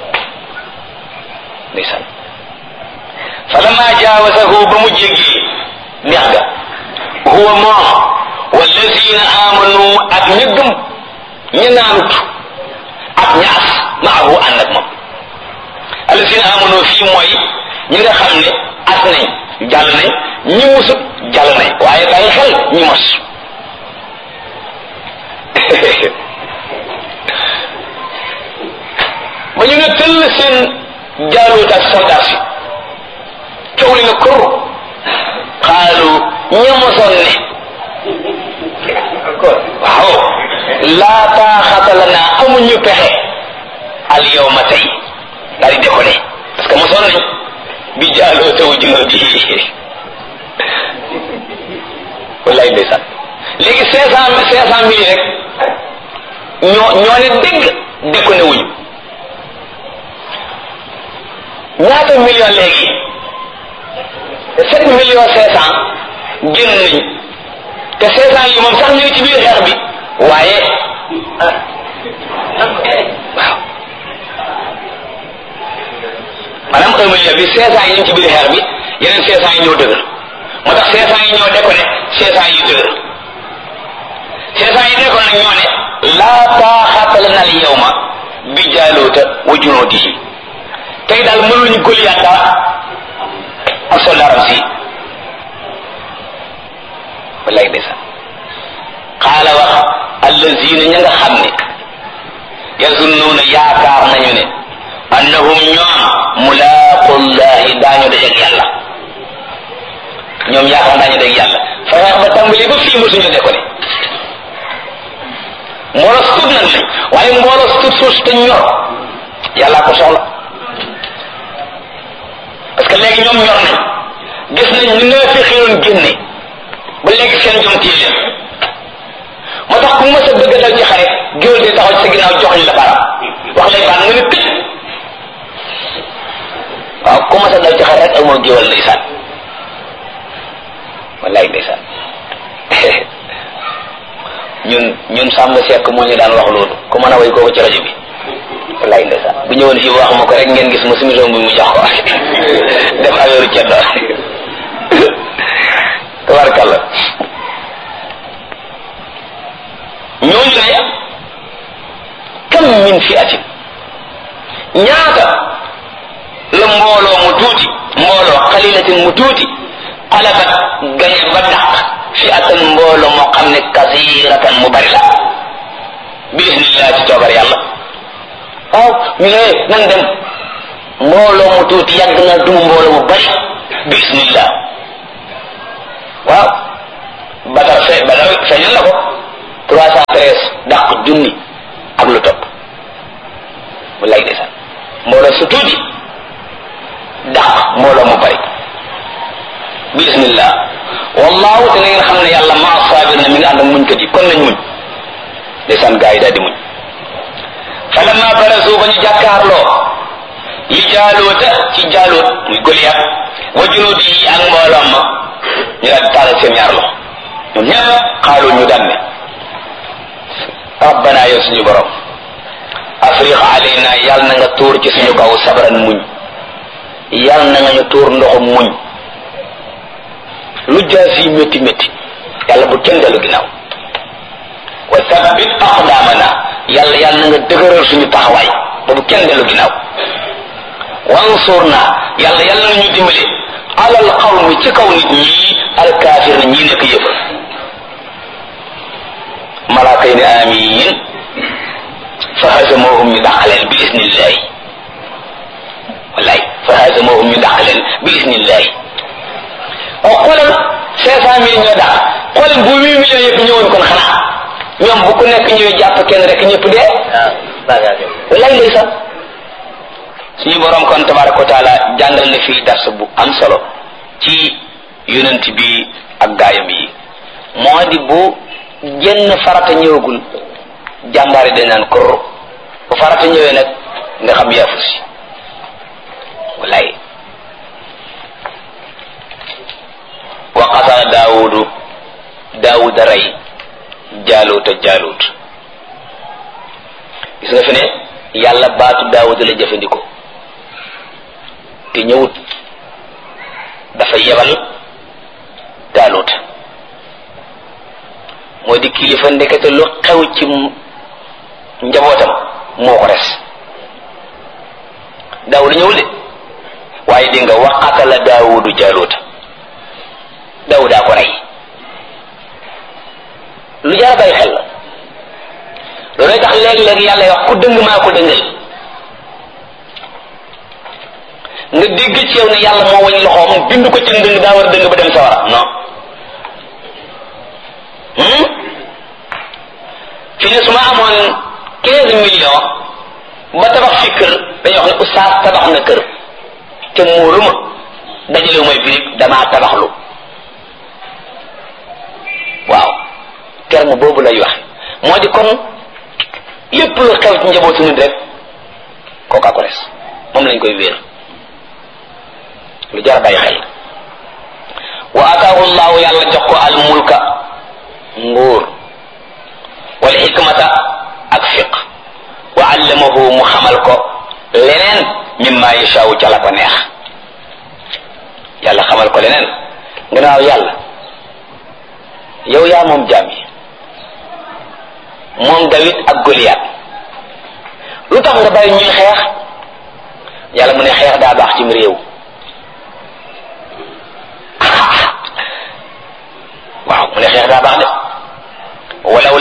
Speaker 1: muy sàmm falamma jaawasahu ba mu jéggee neex ga huwa moom wallazina amanu ak ña gëm ña naanut ak ñaas maahu ànd ak moom allazina amanu fii mooy ñi nga xam ne as nañ jàll nañ ñi musut jàll nañ waaye bàyyi xel ñi mos ba ñu ne tëll seen jaaluut ak soldat si coow li na kur xaalu ñamosoon ne waaw laa taaxata lana amuñu pexe al yawma tey daal di déconné parce que mosoon nañ bi jaaloo taw junoo bi wallaay ndeysaan léegi 500 mille rek ñoo ne dégg déconné wuñu ñaata million léegi 7 millions 500 génn nañ te 500 yi moom sax ñu ngi ci biir xeex bi waaye waaw maanaam 1 million bi 500 yi ñu ngi ci biir xeex bi yeneen 500 yi ñoo dëgër moo tax 500 yi ñoo déconné 500 yi dëgër 500 yi déconné nag ñoo ne laa taaxata lana al yawma bi jaaluuta wa junuudihi tey daal mënuñu Goliath dara ak soldaaram si wallaay ndeysaan xaala wax allazina ña nga xam ne yazunnuuna yaakaar nañu ne annahum ñoom mulaaqullahi daañu dajeeg yàlla ñoom yaakaar daañu dajeeg yàlla fexe ba tàmbali ba fii mosuñu de ko ne mbooloo tut nag lañ waaye mbooloo tut suus te ñor yàllaa ko soxla parce que léegi ñoom ñor nañ gis nañ ñu nga fi xiroon génne ba léegi seen jom téye leen moo tax ku mës a bëgg dal ci xare géwél di taxaw ci sa ginnaaw jox ñu la baram wax lay baan nga ne tëj waaw ku mës a dal ci xare rek ak moo géwél ndeysaan wallaay ndeysaan ñun Samba Seck moo ñu daan wax loolu ku mën a way kooku ci rajo bi wallaay ndeysaan bu ñëwoon fii wax ma ko rek ngeen gis ma sumison bi mu jox ko def affaire ceddo tabarkalla ñooñu ne kam min fi'atin ñaata la mbooloo mu tuuti mbooloo xalilatin mu tuuti xalabat gañe ba dàq fi'atan mbooloo moo xam ne kasiratan mu bari la bi isnillah ci toobar yàlla waaw ñu ne nan dem mbooloo mu tuuti yàgg na dum mbooloo mu bari bi isnillah waaw Badar feeñal na ko 313 dàq junni ak lu topp bu lay desal mbooloo su tuuti dàq mbooloo mu bari bismillah wallahu te na ngeen xam ne yàlla maa saabir na mi ngi ànd ak muñkat yi kon nañ muñ desaan gaa yi daal di muñ falamma barazu ba ñu jàkkaarloo li jaaluuta ci jaaluut muy Goliath wa junuudi yi ak mbooloom ma ñu daal di taalal seen ñaar loxo ñoom ñëpp xaalu ñu daan ne rabbana yow suñu borom afriq alayna yàlla na nga tuur ci suñu kaw sabran muñ yàlla na nga ñu tuur ndoxum muñ lu jaasi métti métti yàlla bu kenn dellu ginnaaw wa sabbit aqdamana yàlla na nga dëgëral suñu taxawaay ba bu kenn dellu ginnaaw wansurna yàlla na ñu dimbale alal qawmi ci kaw nit ñi alkaafir ñi nekk yëpp malaaka yi ne amiin fa hazamohum ñu dàqaleen bi isnillahi wallaay fa hazamohum ñu dàqaleen bi isnillahi xoolal 500 000 ñoo dàq xoolal bu 8 millions yëpp ñëwoon kon xanaa ñoom bu ku nekk ñëwee jàpp kenn rek ñëpp dee wallaay lay sax suñu borom kon tabaraka wa taala jàngal na fii dars bu am solo ci yonent bi ak gaayam yi moo di bu jenn farata ñëwagul jàmbaari dañ naan kor bu farata ñëwee nag nga xam yaafu si wallaay wa qatala daawuda rey jaaluuta jaaluut gis nga fi ne yàlla baatu daawuda la jëfandikoo te ñëwut dafa yebal jaaluut moo di kilifa ndekete lu xew ci njabootam moo ko res daawuda ñëwul de waaye di nga wa qatala daawudu jaaluuta daawudaa ko rey lu jar a bàyyi xel la loolay tax léeg-léeg yàlla wax ku dëng maa ko dëngal nga dégg ci yow ne yàlla moo wañ loxoom bind ko ci ndëng daa war a dëng ba dem sawara non fi ne su ma amoon 15 millions ba tabax fi kër dañuy wax ne oustaz tabax na kër te muuruma dajalewu may birig damaa tabaxlu waaw terme boobu lay wax moo di kon lépp lu xew ci njabootu nit rek kooka ko res moom lañ koy wéer lu jar bàyyi xel wa ataahu llahu yàlla jox ko al mulka nguur wal xikmata ak fiq wa allamahu mu xamal ko leneen mimma yashaawu ca la ko neex yàlla xamal ko leneen nga naaw yàlla yow yaa moom jaam yi moom Dawid ak Goliath lu tax nga bàyyi ñuy xeex yàlla mu ne xeex daa baax cim réew waaw mu ne xeex daa baax de walaw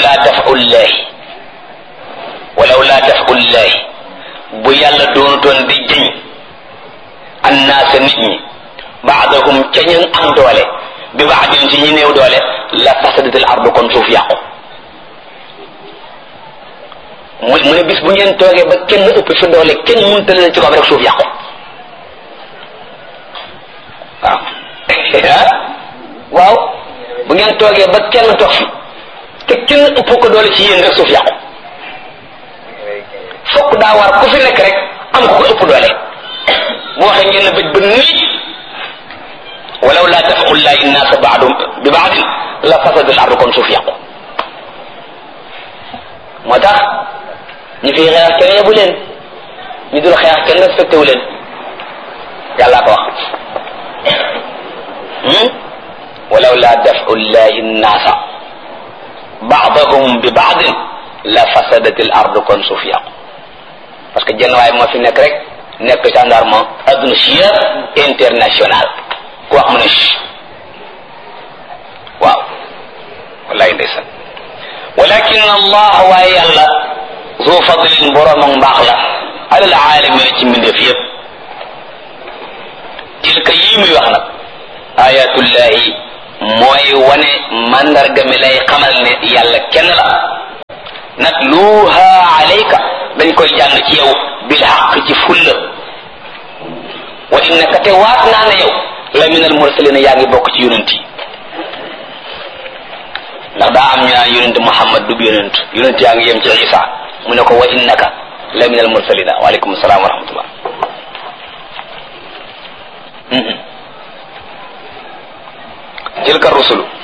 Speaker 1: laa dafu llahi bu yàlla doonutoon di jëñ annaasa nit ñi baadahum ca ñu am doole bi baadin ci ñi néew doole la fasadatil ardu kon suuf yàqu mu ne bis bu ngeen toogee ba kenn ëpp fi doole kenn mënta leen ci kaw rek suuf yàqu waaw bu ngeen toogee ba kenn toog fi te kenn ëpp ko doole ci yéen rek suuf yàqu fokk daa war ku fi nekk rek am ko ëpp doole bu waxee ngeen ne bëj ba nii walaw laa dafau llahi nnaasa baadum bi baadin la fasada al ardu kon suuf yàqu moo tax ñu fi xeex kenn yebu leen ñu dul xeex kenn respecté wu leen yàlla ko wax walaw laa dafau llahi nnaasa baadahum bi baadin la fasadat al ardu kon suuf yàqu parce que jenn waay moo fi nekk rek nekk gendarme adduna si yëpp international ku wax mu ne waaw wallahi ndeysaan walakin allah waaye yàlla zu fadlin borom ak mbaax la alal aalamin ci mbindeef yëpp tilka yii muy wax nag ayatullahi mooy wane mandarga mi lay xamal ne yàlla kenn la natluha alayka dañ koy jàng ci yow bil haqq ci fulla wa innaka te waat naa ne yow la min al mursalina yaa ngi bokk ci yonent yi ndax daa am ñu naan yonent Muhammad du yonent yonent yaa ngi yem ci Isa mu ne ko wa innaka la min al mursalina waaleykum salaam wa rahmatullah tilka rusulu